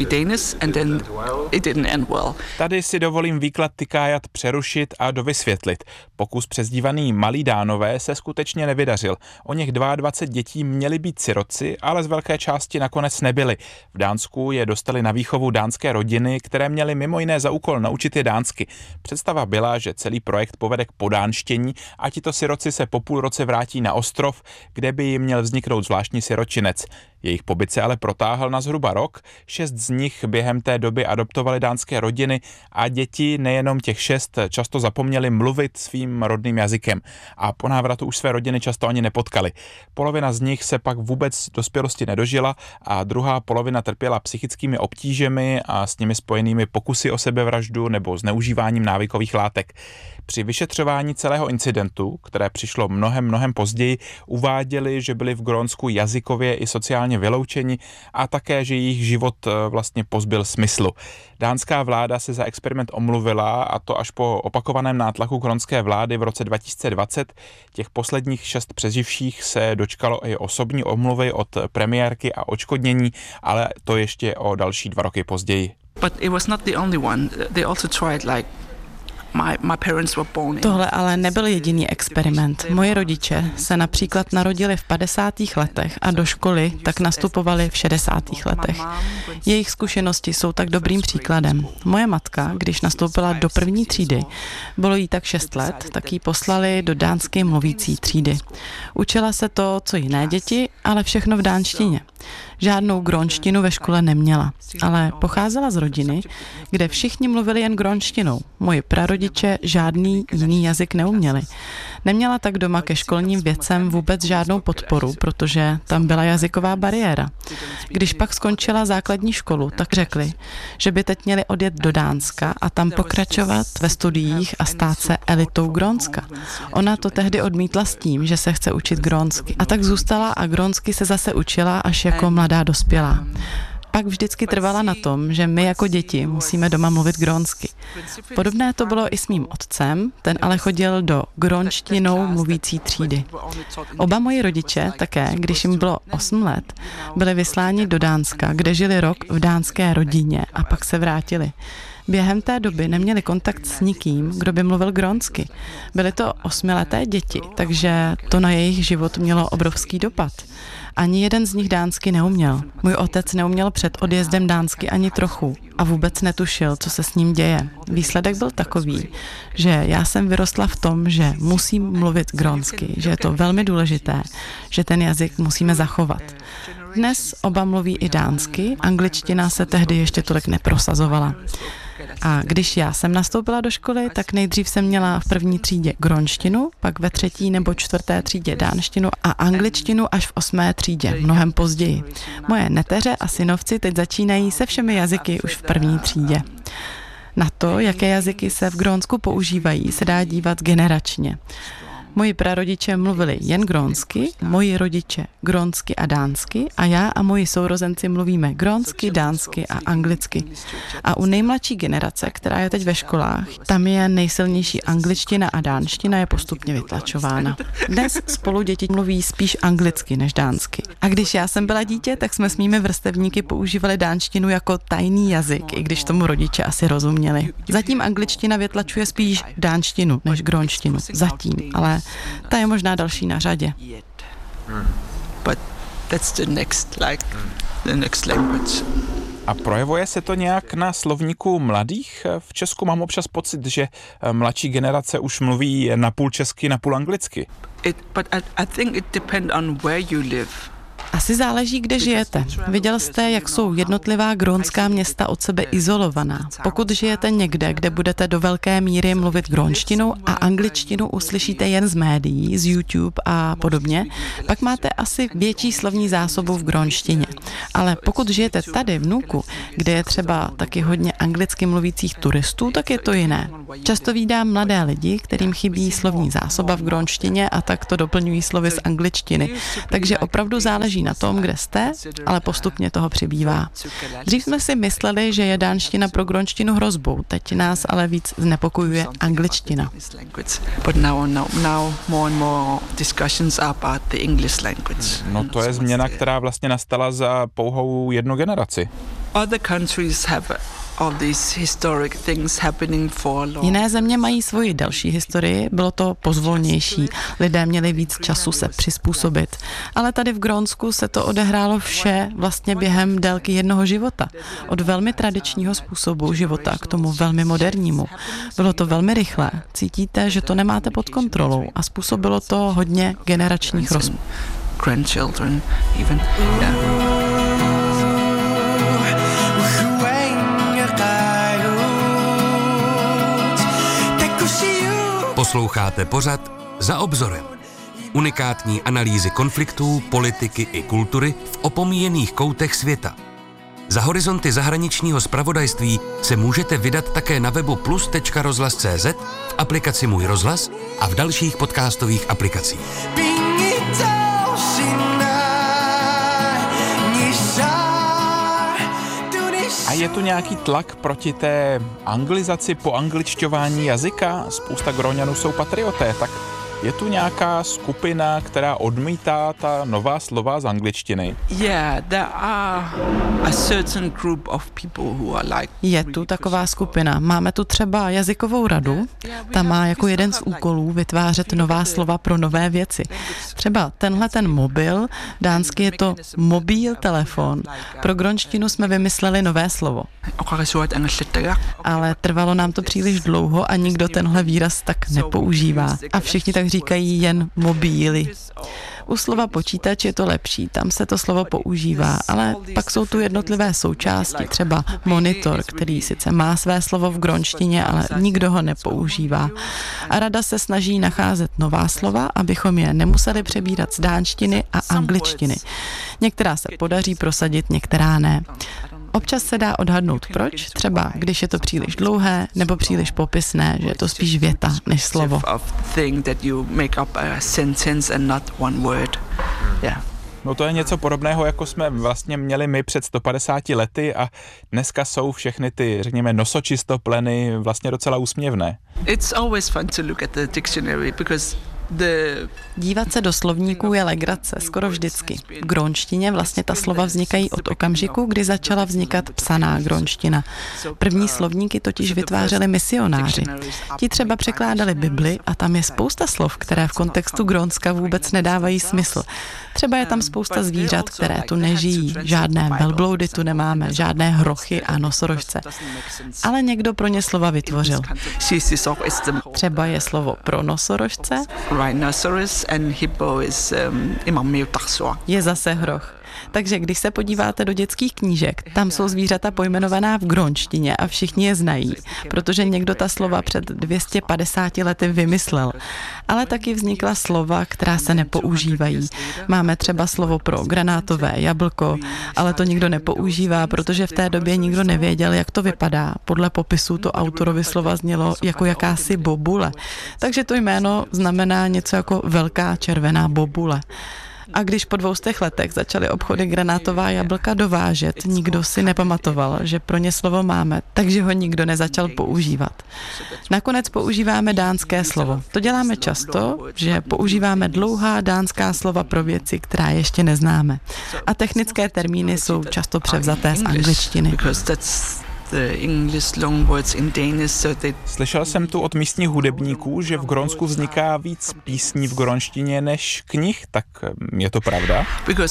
Tady si dovolím výklad Tykájat přerušit a dovysvětlit. Pokus přezdívaný Malí Dánové se skutečně nevydařil. O něch dvacet dva dětí měli být sirotci, ale z velké části nakonec nebyli. V Dánsku je dostali na výchovu dánské rodiny, které měly mimo jiné za úkol naučit je dánsky. Představa byla, že celý projekt povede k podánštění a tito sirotci se po půl roce vrátí na ostrov, kde by jim měl vzniknout zvláštní siročinec. Jejich pobyt se ale protáhl na zhruba rok, šest z nich během té doby adoptovali dánské rodiny a děti, nejenom těch šest, často zapomněli mluvit svým rodným jazykem a po návratu už své rodiny často ani nepotkali. Polovina z nich se pak vůbec dospělosti nedožila a druhá polovina trpěla psychickými obtížemi a s nimi spojenými pokusy o sebevraždu nebo zneužíváním návykových látek. Při vyšetřování celého incidentu, které přišlo mnohem, mnohem později, uváděli, že byli v Grónsku jazykově i sociálně vyloučeni a také, že jejich život vlastně pozbyl smyslu. Dánská vláda se za experiment omluvila a to až po opakovaném nátlaku grónské vlády v roce dva tisíce dvacet. Těch posledních šest přeživších se dočkalo i osobní omluvy od premiérky a odškodnění, ale to ještě o další dva roky později. But it was not the only one. They also tried like Tohle ale nebyl jediný experiment. Moji rodiče se například narodili v padesátých letech a do školy tak nastupovali v šedesátých letech. Jejich zkušenosti jsou tak dobrým příkladem. Moje matka, když nastoupila do první třídy, bylo jí tak šest let, tak ji poslali do dánsky mluvící třídy. Učila se to, co jiné děti, ale všechno v dánštině. Žádnou grónštinu ve škole neměla, ale pocházela z rodiny, kde všichni mluvili jen grónštinou. Moji prarodiče žádný jiný jazyk neuměli. Neměla tak doma ke školním věcem vůbec žádnou podporu, protože tam byla jazyková bariéra. Když pak skončila základní školu, tak řekli, že by teď měli odjet do Dánska a tam pokračovat ve studiích a stát se elitou Grónska. Ona to tehdy odmítla s tím, že se chce učit grónsky. A tak zůstala a grónsky se zase učila až jako mladá dospělá. Pak vždycky trvala na tom, že my jako děti musíme doma mluvit grónsky. Podobné to bylo i s mým otcem, ten ale chodil do grónštinou mluvící třídy. Oba moji rodiče také, když jim bylo osm let, byli vysláni do Dánska, kde žili rok v dánské rodině a pak se vrátili. Během té doby neměli kontakt s nikým, kdo by mluvil grónsky. Byly to osmileté děti, takže to na jejich život mělo obrovský dopad. Ani jeden z nich dánsky neuměl. Můj otec neuměl před odjezdem dánsky ani trochu a vůbec netušil, co se s ním děje. Výsledek byl takový, že já jsem vyrostla v tom, že musím mluvit grónsky, že je to velmi důležité, že ten jazyk musíme zachovat. Dnes oba mluví i dánsky, angličtina se tehdy ještě tolik neprosazovala. A když já jsem nastoupila do školy, tak nejdřív jsem měla v první třídě grónštinu, pak ve třetí nebo čtvrté třídě dánštinu a angličtinu až v osmé třídě, mnohem později. Moje neteře a synovci teď začínají se všemi jazyky už v první třídě. Na to, jaké jazyky se v Grónsku používají, se dá dívat generačně. Moji prarodiče mluvili jen grónsky, moji rodiče grónsky a dánsky a já a moji sourozenci mluvíme grónsky, dánsky a anglicky. A u nejmladší generace, která je teď ve školách, tam je nejsilnější angličtina a dánština je postupně vytlačována. Dnes spolu děti mluví spíš anglicky než dánsky. A když já jsem byla dítě, tak jsme s mými vrstevníky používali dánštinu jako tajný jazyk, i když tomu rodiče asi rozuměli. Zatím angličtina vytlačuje spíš dánštinu než grónštinu. Zatím, ale ta je možná další na řadě. But that's the next, like, the next language. A projevuje se to nějak na slovníku mladých? V Česku mám občas pocit, že mladší generace už mluví napůl česky, napůl anglicky. It, but I, I think it depends on where you live. Asi záleží, kde žijete. Viděl jste, jak jsou jednotlivá grónská města od sebe izolovaná. Pokud žijete někde, kde budete do velké míry mluvit grónštinou a angličtinu uslyšíte jen z médií, z YouTube a podobně, pak máte asi větší slovní zásobu v grónštině. Ale pokud žijete tady v Nuuku, kde je třeba taky hodně anglicky mluvících turistů, tak je to jiné. Často vídám mladé lidi, kterým chybí slovní zásoba v grónštině a tak to doplňují slovy z angličtiny. Takže opravdu záleží na tom, kde jste, ale postupně toho přibývá. Dřív jsme si mysleli, že je dánština pro grónštinu hrozbou, teď nás ale víc znepokojuje angličtina. No to je změna, která vlastně nastala za pouhou jednu generaci. Other countries have all these historic things happening for long. Jiné země mají svoji další historii, bylo to pozvolnější, lidé měli víc času se přizpůsobit. Ale tady v Grónsku se to odehrálo vše vlastně během délky jednoho života. Od velmi tradičního způsobu života k tomu velmi modernímu. Bylo to velmi rychlé, cítíte, že to nemáte pod kontrolou a způsobilo to hodně generačních rozporů. Grandchildren even, yeah. Posloucháte pořad Za obzorem. Unikátní analýzy konfliktů, politiky i kultury v opomíjených koutech světa. Za horizonty zahraničního zpravodajství se můžete vydat také na webu plus tečka rozhlas tečka cé zet, v aplikaci Můj rozhlas a v dalších podcastových aplikacích. A je tu nějaký tlak proti té anglizaci, poangličťování jazyka? Spousta Gróňanů jsou patrioté, tak je tu nějaká skupina, která odmítá ta nová slova z angličtiny? Yeah, there are a certain group of people who are like... Je tu taková skupina. Máme tu třeba jazykovou radu. Ta má jako jeden z úkolů vytvářet nová slova pro nové věci. Třeba tenhle ten mobil, dánsky je to mobil telefon. Pro grónštinu jsme vymysleli nové slovo. Ale trvalo nám to příliš dlouho a nikdo tenhle výraz tak nepoužívá. A všichni tak říkají jen mobíly. U slova počítač je to lepší, tam se to slovo používá, ale pak jsou tu jednotlivé součásti, třeba monitor, který sice má své slovo v grónštině, ale nikdo ho nepoužívá. A rada se snaží nacházet nová slova, abychom je nemuseli přebírat z dánštiny a angličtiny. Některá se podaří prosadit, některá ne. Občas se dá odhadnout proč, třeba když je to příliš dlouhé nebo příliš popisné, že je to spíš věta než slovo. No to je něco podobného, jako jsme vlastně měli my před sto padesáti lety a dneska jsou všechny ty, řekněme, nosočistopleny vlastně docela úsměvné. It's always fun to look at the dictionary because the... Dívat se do slovníků je legrace, skoro vždycky. V grónštině vlastně ta slova vznikají od okamžiku, kdy začala vznikat psaná grónština. První slovníky totiž vytvářeli misionáři. Ti třeba překládali Bibli a tam je spousta slov, které v kontextu Grónska vůbec nedávají smysl. Třeba je tam spousta zvířat, které tu nežijí. Žádné velbloudy tu nemáme, žádné hrochy a nosorožce. Ale někdo pro ně slova vytvořil. Třeba je slovo pro nosorožce. Rhinoceros and hippo is um, je zase hroch. Takže když se podíváte do dětských knížek, tam jsou zvířata pojmenovaná v grónštině a všichni je znají, protože někdo ta slova před dvě stě padesáti lety vymyslel. Ale taky vznikla slova, která se nepoužívají. Máme třeba slovo pro granátové jablko, ale to nikdo nepoužívá, protože v té době nikdo nevěděl, jak to vypadá. Podle popisu to autorovi slova znělo jako jakási bobule. Takže to jméno znamená něco jako velká červená bobule. A když po dvoustech letech začaly obchody granátová jablka dovážet, nikdo si nepamatoval, že pro ně slovo máme, takže ho nikdo nezačal používat. Nakonec používáme dánské slovo. To děláme často, že používáme dlouhá dánská slova pro věci, která ještě neznáme. A technické termíny jsou často převzaté z angličtiny. Slyšel jsem tu od místních hudebníků, že v Grónsku vzniká víc písní v grónštině než knih, tak je to pravda?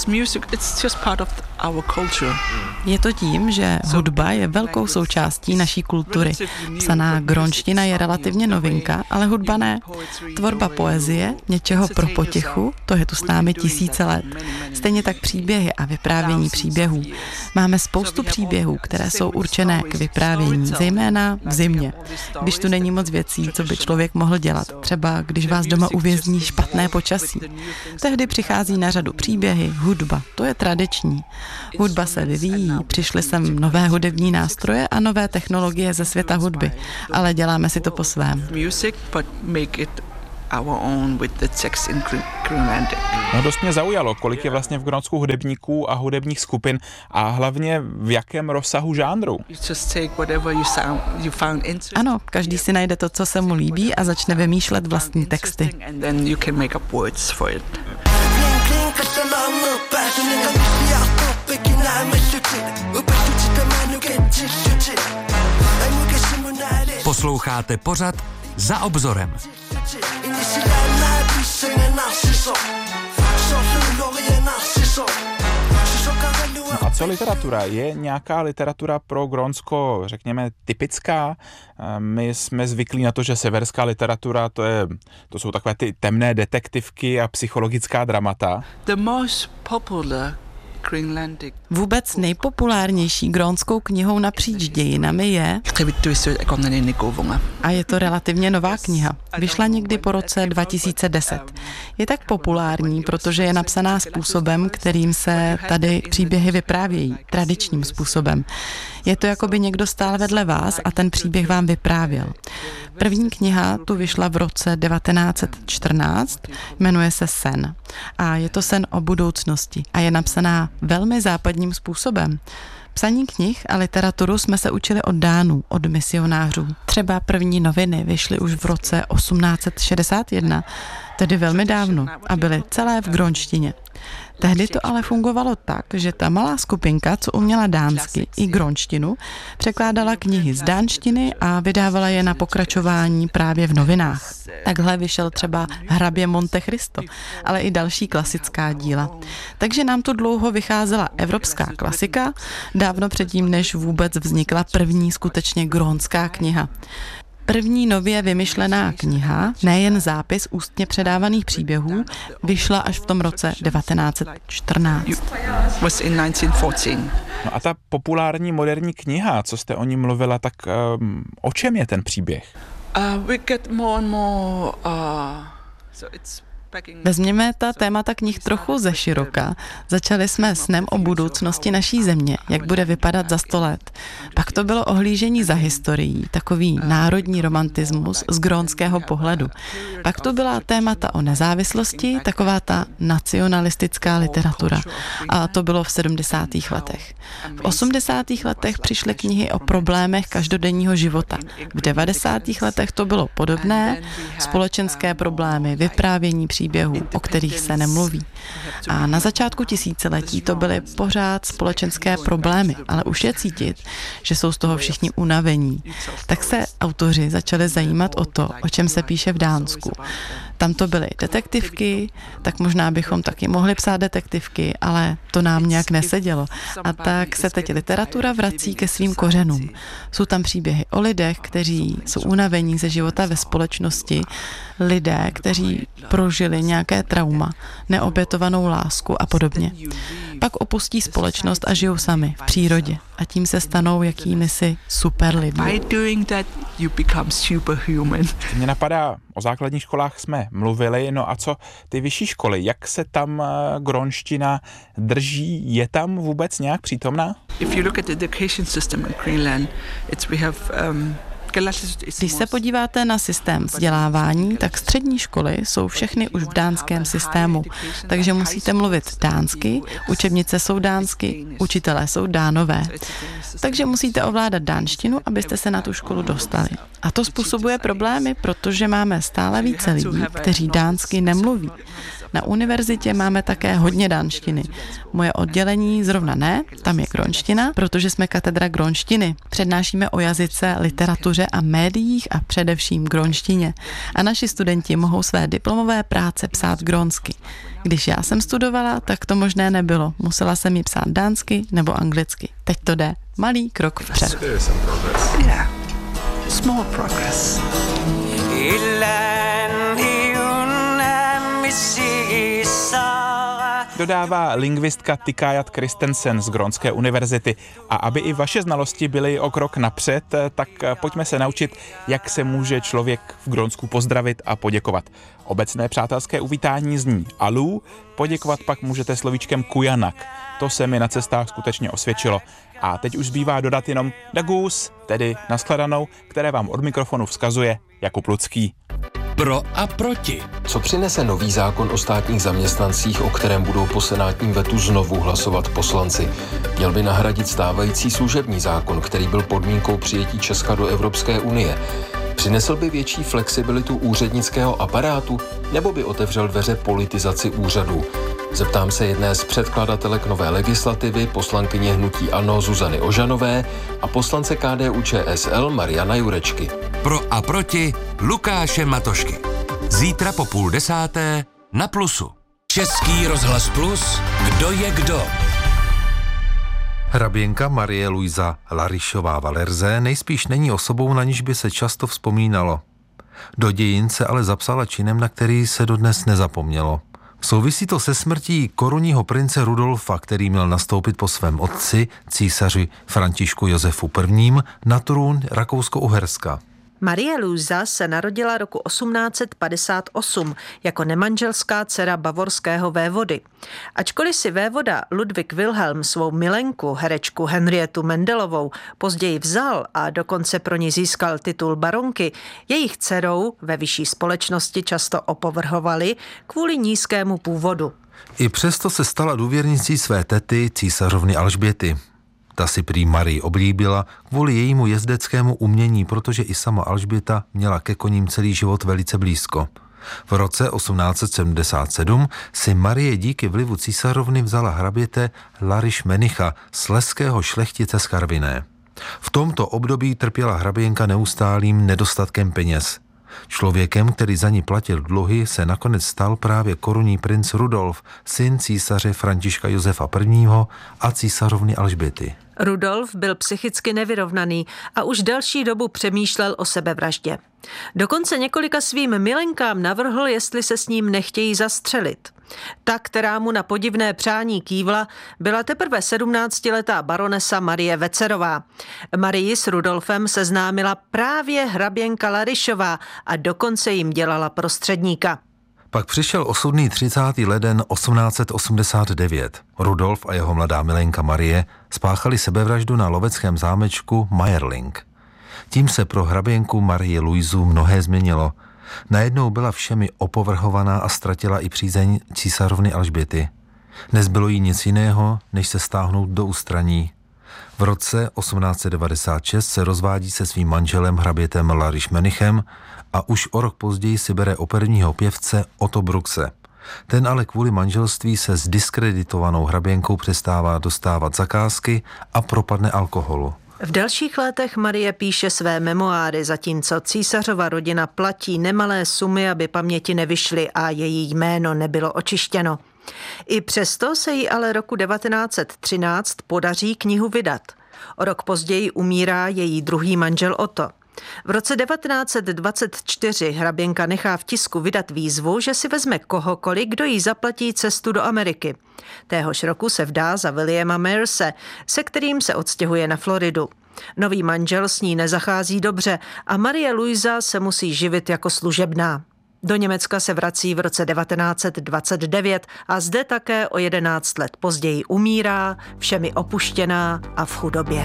Je to tím, že hudba je velkou součástí naší kultury. Psaná grónština je relativně novinka, ale hudba ne. Tvorba poezie, něčeho pro potěchu, to je tu s námi tisíce let. Stejně tak příběhy a vyprávění příběhů. Máme spoustu příběhů, které jsou určené k vyprávění, zejména v zimě, když tu není moc věcí, co by člověk mohl dělat. Třeba když vás doma uvězní špatné počasí. Tehdy přichází na řadu příběhy, hudba, to je tradiční. Hudba se vyvíjí, přišly sem nové hudební nástroje a nové technologie ze světa hudby, ale děláme si to po svém. No dost mě zaujalo, kolik je vlastně v Grónsku hudebníků a hudebních skupin a hlavně v jakém rozsahu žánru. Ano, každý si najde to, co se mu líbí a začne vymýšlet vlastní texty. Posloucháte pořad Za obzorem. No a co literatura? Je nějaká literatura pro Grónsko, řekněme, typická? My jsme zvyklí na to, že severská literatura, to, je, to jsou takové ty temné detektivky a psychologická dramata. The most popular Vůbec nejpopulárnější grónskou knihou napříč dějinami je, a je to relativně nová kniha, vyšla někdy po roce dva tisíce deset. Je tak populární, protože je napsaná způsobem, kterým se tady příběhy vyprávějí, tradičním způsobem. Je to, jako by někdo stál vedle vás a ten příběh vám vyprávěl. První kniha tu vyšla v roce devatenáct set čtrnáct, jmenuje se Sen. A je to sen o budoucnosti a je napsaná velmi západním způsobem. Psaní knih a literaturu jsme se učili od Dánů, od misionářů. Třeba první noviny vyšly už v roce osmnáct set šedesát jedna, tedy velmi dávno, a byly celé v grónštině. Tehdy to ale fungovalo tak, že ta malá skupinka, co uměla dánsky i grónštinu, překládala knihy z dánštiny a vydávala je na pokračování právě v novinách. Takhle vyšel třeba Hrabě Monte Cristo, ale i další klasická díla. Takže nám tu dlouho vycházela evropská klasika, dávno předtím, než vůbec vznikla první skutečně grónská kniha. První nově vymyšlená kniha, nejen zápis ústně předávaných příběhů, vyšla až v tom roce devatenáct set čtrnáct. No a ta populární moderní kniha, co jste o ní mluvila, tak um, o čem je ten příběh? Uh, we get more and more, uh, so it's Vezměme ta témata knih trochu ze široka. Začali jsme snem o budoucnosti naší země, jak bude vypadat za sto let. Pak to bylo ohlížení za historií, takový národní romantismus z grónského pohledu. Pak to byla témata o nezávislosti, taková ta nacionalistická literatura. A to bylo v sedmdesátých letech. V osmdesátých letech přišly knihy o problémech každodenního života. V devadesátých letech to bylo podobné, společenské problémy, vyprávění příběhů, o kterých se nemluví. A na začátku tisíciletí to byly pořád společenské problémy, ale už je cítit, že jsou z toho všichni unavení. Tak se autoři začali zajímat o to, o čem se píše v Dánsku. Tam to byly detektivky, tak možná bychom taky mohli psát detektivky, ale to nám nějak nesedělo. A tak se teď literatura vrací ke svým kořenům. Jsou tam příběhy o lidech, kteří jsou unavení ze života ve společnosti, lidé, kteří prožili nějaké trauma, neopět obětovanou lásku a podobně. Pak opustí společnost a žijou sami v přírodě a tím se stanou jakýmisi super lidmi. Mně napadá, o základních školách jsme mluvili, no a co ty vyšší školy, jak se tam grónština drží, je tam vůbec nějak přítomná? If you look at the education system in Greenland, it's we have um, Když se podíváte na systém vzdělávání, tak střední školy jsou všechny už v dánském systému, takže musíte mluvit dánsky, učebnice jsou dánsky, učitelé jsou dánové. Takže musíte ovládat dánštinu, abyste se na tu školu dostali. A to způsobuje problémy, protože máme stále více lidí, kteří dánsky nemluví. Na univerzitě máme také hodně dánštiny. Moje oddělení zrovna ne, tam je grónština, protože jsme katedra grónštiny. Přednášíme o jazyce, literatuře a médiích a především grónštině. A naši studenti mohou své diplomové práce psát grónsky. Když já jsem studovala, tak to možné nebylo. Musela jsem ji psát dánsky nebo anglicky. Teď to jde. Malý krok vpřed. Yeah. Small progress. Dodává lingvistka Tikayat Kristensen z Grónské univerzity. A aby i vaše znalosti byly o krok napřed, tak pojďme se naučit, jak se může člověk v Grónsku pozdravit a poděkovat. Obecné přátelské uvítání zní alu, poděkovat pak můžete slovíčkem kujanak. To se mi na cestách skutečně osvědčilo. A teď už zbývá dodat jenom dagus, tedy nashledanou, které vám od mikrofonu vzkazuje Jakub Lucký. Pro a proti. Co přinese nový zákon o státních zaměstnancích, o kterém budou po senátním vetu znovu hlasovat poslanci? Měl by nahradit stávající služební zákon, který byl podmínkou přijetí Česka do Evropské unie. Přinesl by větší flexibilitu úřednického aparátu, nebo by otevřel dveře politizaci úřadů? Zeptám se jedné z předkladatelek nové legislativy, poslankyně hnutí ANO Zuzany Ožanové a poslance K D U Č S L Mariana Jurečky. Pro a proti Lukáše Matošky. Zítra po půl desáté na Plusu. Český rozhlas Plus. Kdo je kdo? Hraběnka Marie Luisa Larišová Valerze nejspíš není osobou, na níž by se často vzpomínalo. Do dějin se ale zapsala činem, na který se dodnes nezapomnělo. Souvisí to se smrtí korunního prince Rudolfa, který měl nastoupit po svém otci, císaři Františku Josefu I. na trůn Rakousko-Uherska. Marie Luisa se narodila roku osmnáct padesát osm jako nemanželská dcera bavorského vévody. Ačkoliv si vévoda Ludwig Wilhelm svou milenku, herečku Henrietu Mendelovou, později vzal a dokonce pro ní získal titul baronky, jejich dcerou ve vyšší společnosti často opovrhovali kvůli nízkému původu. I přesto se stala důvěrnicí své tety, císařovny Alžběty. Ta si prý Marii oblíbila kvůli jejímu jezdeckému umění, protože i sama Alžběta měla ke koním celý život velice blízko. V roce osmnáct sedmdesát sedm si Marie díky vlivu císařovny vzala hraběte Lariš Menicha, slezského šlechtice z Karviné. V tomto období trpěla hraběnka neustálým nedostatkem peněz. Člověkem, který za ní platil dluhy, se nakonec stal právě korunní princ Rudolf, syn císaře Františka Josefa I. a císařovny Alžběty. Rudolf byl psychicky nevyrovnaný a už delší dobu přemýšlel o sebevraždě. Dokonce několika svým milenkám navrhl, jestli se s ním nechtějí zastřelit. Ta, která mu na podivné přání kývla, byla teprve sedmnáctiletá baronesa Marie Vecerová. Marii s Rudolfem seznámila právě hraběnka Larišová a dokonce jim dělala prostředníka. Pak přišel osudný třicátý leden osmnáct osmdesát devět. Rudolf a jeho mladá milenka Marie spáchali sebevraždu na loveckém zámečku Mayerling. Tím se pro hraběnku Marie Luisu mnohé změnilo. Najednou byla všemi opovrhovaná a ztratila i přízeň císařovny Alžběty. Nezbylo jí nic jiného, než se stáhnout do ústraní. V roce osmnáct devadesát šest se rozvádí se svým manželem hrabětem Lariš Menichem a už o rok později si bere operního pěvce Otto Bruxe. Ten ale kvůli manželství se s diskreditovanou hraběnkou přestává dostávat zakázky a propadne alkoholu. V dalších letech Marie píše své memoáry, zatímco císařova rodina platí nemalé sumy, aby paměti nevyšly a její jméno nebylo očištěno. I přesto se jí ale roku devatenáct set třináct podaří knihu vydat. O rok později umírá její druhý manžel Otto. V roce devatenáct set dvacet čtyři hraběnka nechá v tisku vydat výzvu, že si vezme kohokoliv, kdo jí zaplatí cestu do Ameriky. Téhož roku se vdá za Williama Mayerse, se kterým se odstěhuje na Floridu. Nový manžel s ní nezachází dobře a Marie Luisa se musí živit jako služebná. Do Německa se vrací v roce devatenáct set dvacet devět a zde také o jedenáct let později umírá, všemi opuštěná a v chudobě.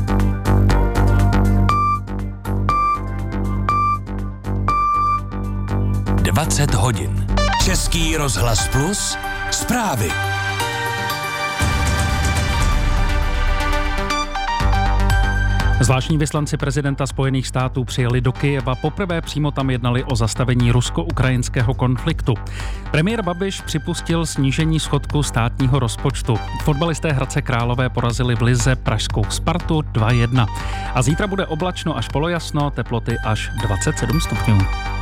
dvacet hodin. Český rozhlas Plus. Zprávy. Zvláštní vyslanci prezidenta Spojených států přijeli do Kyjeva, poprvé přímo tam jednali o zastavení rusko-ukrajinského konfliktu. Premiér Babiš připustil snížení schodku státního rozpočtu. Fotbalisté Hradce Králové porazili v lize pražskou Spartu dva jedna. A zítra bude oblačno až polojasno, teploty až dvacet sedm stupňů.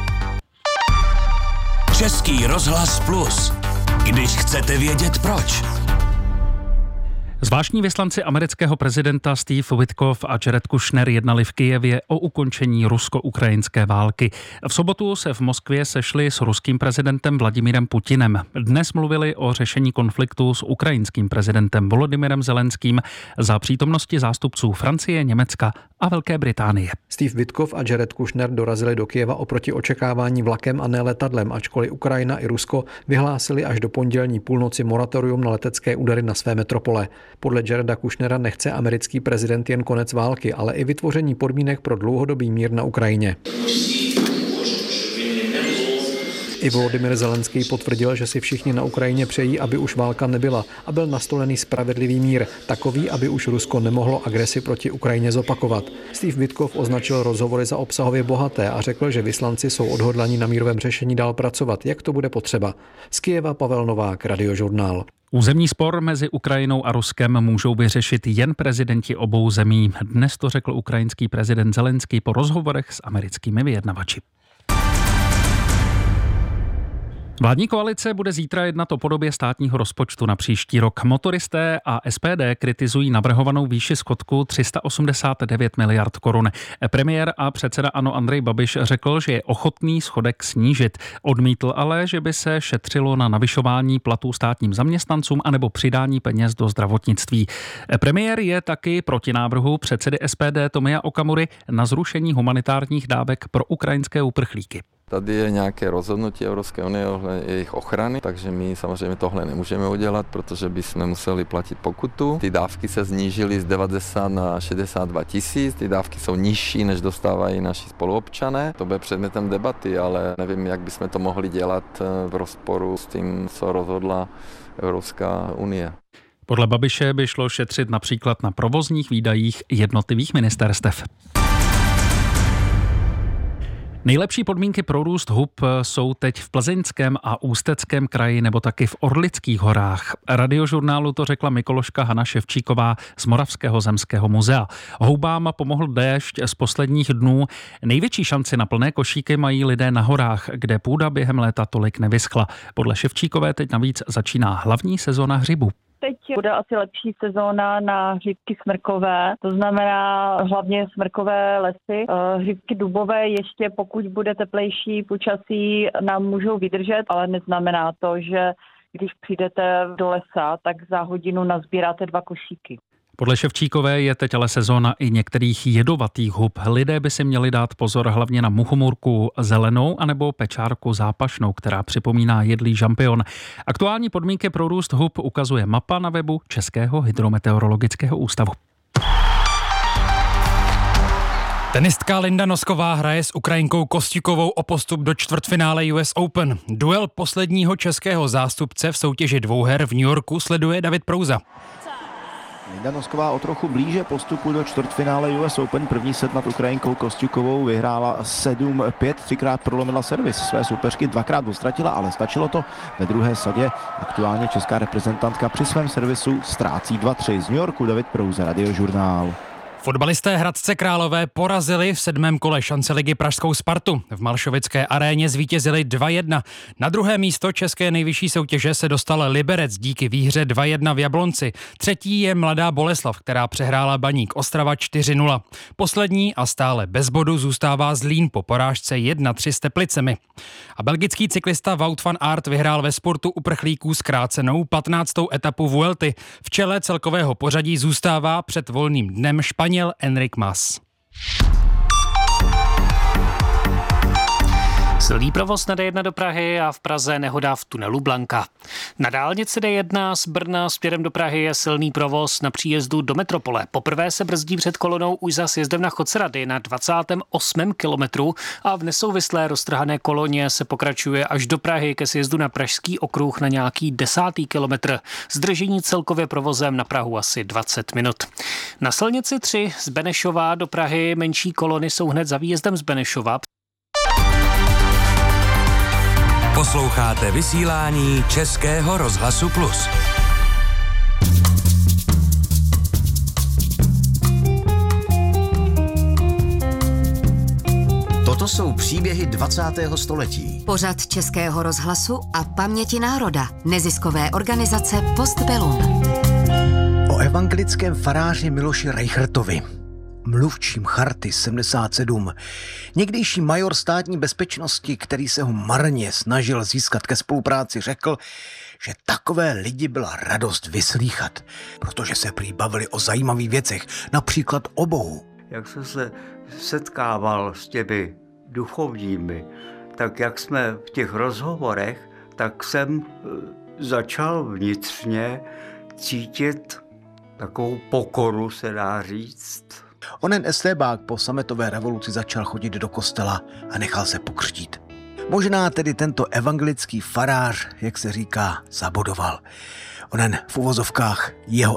Český rozhlas Plus. Když chcete vědět proč. Zvláštní vyslanci amerického prezidenta Steve Witkoff a Jared Kushner jednali v Kyjevě o ukončení rusko-ukrajinské války. V sobotu se v Moskvě sešli s ruským prezidentem Vladimírem Putinem. Dnes mluvili o řešení konfliktu s ukrajinským prezidentem Volodymyrem Zelenským za přítomnosti zástupců Francie, Německa a Velké Británie. Steve Witkoff a Jared Kushner dorazili do Kyjeva oproti očekávání vlakem a ne letadlem, ačkoliv Ukrajina i Rusko vyhlásili až do pondělní půlnoci moratorium na letecké údery na své metropole. Podle Jareda Kushnera nechce americký prezident jen konec války, ale i vytvoření podmínek pro dlouhodobý mír na Ukrajině. I Volodymyr Zelenský potvrdil, že si všichni na Ukrajině přejí, aby už válka nebyla a byl nastolený spravedlivý mír, takový, aby už Rusko nemohlo agresi proti Ukrajině zopakovat. Steve Witkoff označil rozhovory za obsahově bohaté a řekl, že vyslanci jsou odhodlaní na mírovém řešení dál pracovat, jak to bude potřeba. Z Kyjeva Pavel Novák, Radiožurnál. Územní spor mezi Ukrajinou a Ruskem můžou vyřešit jen prezidenti obou zemí. Dnes to řekl ukrajinský prezident Zelenský po rozhovorech s americkými vyjednavači. Vládní koalice bude zítra jednat o podobě státního rozpočtu na příští rok. Motoristé a S P D kritizují navrhovanou výši schodku tři sta osmdesát devět miliard korun. Premiér a předseda ANO Andrej Babiš řekl, že je ochotný schodek snížit. Odmítl ale, že by se šetřilo na navyšování platů státním zaměstnancům anebo přidání peněz do zdravotnictví. Premiér je taky proti návrhu předsedy S P D Tomia Okamury na zrušení humanitárních dávek pro ukrajinské uprchlíky. Tady je nějaké rozhodnutí Evropské unie ohledně jejich ochrany, takže my samozřejmě tohle nemůžeme udělat, protože bychom museli platit pokutu. Ty dávky se snížily z devadesát na šedesát dva tisíc, ty dávky jsou nižší, než dostávají naši spoluobčané. To bude předmětem debaty, ale nevím, jak bychom to mohli dělat v rozporu s tím, co rozhodla Evropská unie. Podle Babiše by šlo šetřit například na provozních výdajích jednotlivých ministerstev. Nejlepší podmínky pro růst hub jsou teď v Plzeňském a Ústeckém kraji nebo taky v Orlických horách. Radiožurnálu to řekla mykoložka Hana Ševčíková z Moravského zemského muzea. Houbám pomohl déšť z posledních dnů. Největší šanci na plné košíky mají lidé na horách, kde půda během léta tolik nevyschla. Podle Ševčíkové teď navíc začíná hlavní sezóna hřibu. Teď bude asi lepší sezóna na hřibky smrkové, to znamená hlavně smrkové lesy. Hřibky dubové ještě, pokud bude teplejší počasí, nám můžou vydržet, ale neznamená to, že když přijdete do lesa, tak za hodinu nazbíráte dva košíky. Podle Ševčíkové je teď ale sezóna i některých jedovatých hub. Lidé by si měli dát pozor hlavně na muchomůrku zelenou anebo pečárku zápašnou, která připomíná jedlý žampion. Aktuální podmínky pro růst hub ukazuje mapa na webu Českého hydrometeorologického ústavu. Tenistka Linda Nosková hraje s Ukrajinkou Kostjukovou o postup do čtvrtfinále U S Open. Duel posledního českého zástupce v soutěži dvouher v New Yorku sleduje David Prouza. Linda Nosková o trochu blíže postupu do čtvrtfinále U S Open. První set nad Ukrajinkou Kostjukovou vyhrála sedm pět, třikrát prolomila servis své soupeřky, dvakrát ztratila, ale stačilo to. Ve druhé sadě aktuálně česká reprezentantka při svém servisu ztrácí dva tři. Z New Yorku David Prouza, Radiožurnál. Fotbalisté Hradce Králové porazili v sedmém kole šance ligy pražskou Spartu. V Malšovické aréně zvítězili dva jedna. Na druhé místo české nejvyšší soutěže se dostal Liberec díky výhře dva jedna v Jablonci. Třetí je Mladá Boleslav, která přehrála Baník Ostrava čtyři nula. Poslední a stále bez bodu zůstává Zlín po porážce jedna tři s Teplicemi. A belgický cyklista Wout van Aert vyhrál ve sportu uprchlíků zkrácenou patnáctou etapu Vuelty. V čele celkového pořadí zůstává před volným dnem Španěl Enric Mas. Silný provoz na D jedna do Prahy a v Praze nehoda v tunelu Blanka. Na dálnici D jedna z Brna směrem do Prahy je silný provoz na příjezdu do metropole. Poprvé se brzdí před kolonou už za sjezdem na Chodcerady na dvacátém osmém kilometru a v nesouvislé roztrhané koloně se pokračuje až do Prahy ke sjezdu na Pražský okruh na nějaký desátý kilometr. Zdržení celkově provozem na Prahu asi dvacet minut. Na silnici tři z Benešova do Prahy menší kolony jsou hned za výjezdem z Benešova. Posloucháte vysílání Českého rozhlasu Plus. Toto jsou příběhy dvacátého století. Pořad Českého rozhlasu a paměti národa. Neziskové organizace Postbellum. O evangelickém faráři Miloši Reichertovi, mluvčím Charty sedmdesát sedm, někdejší major státní bezpečnosti, který se ho marně snažil získat ke spolupráci, řekl, že takové lidi byla radost vyslýchat, protože se prý bavili o zajímavých věcech, například o Bohu. Jak jsem se setkával s těmi duchovními, tak jak jsme v těch rozhovorech, tak jsem začal vnitřně cítit takovou pokoru, se dá říct. Onen estébák po sametové revoluci začal chodit do kostela a nechal se pokřtít. Možná tedy tento evangelický farář, jak se říká, zabodoval. Onen v uvozovkách jeho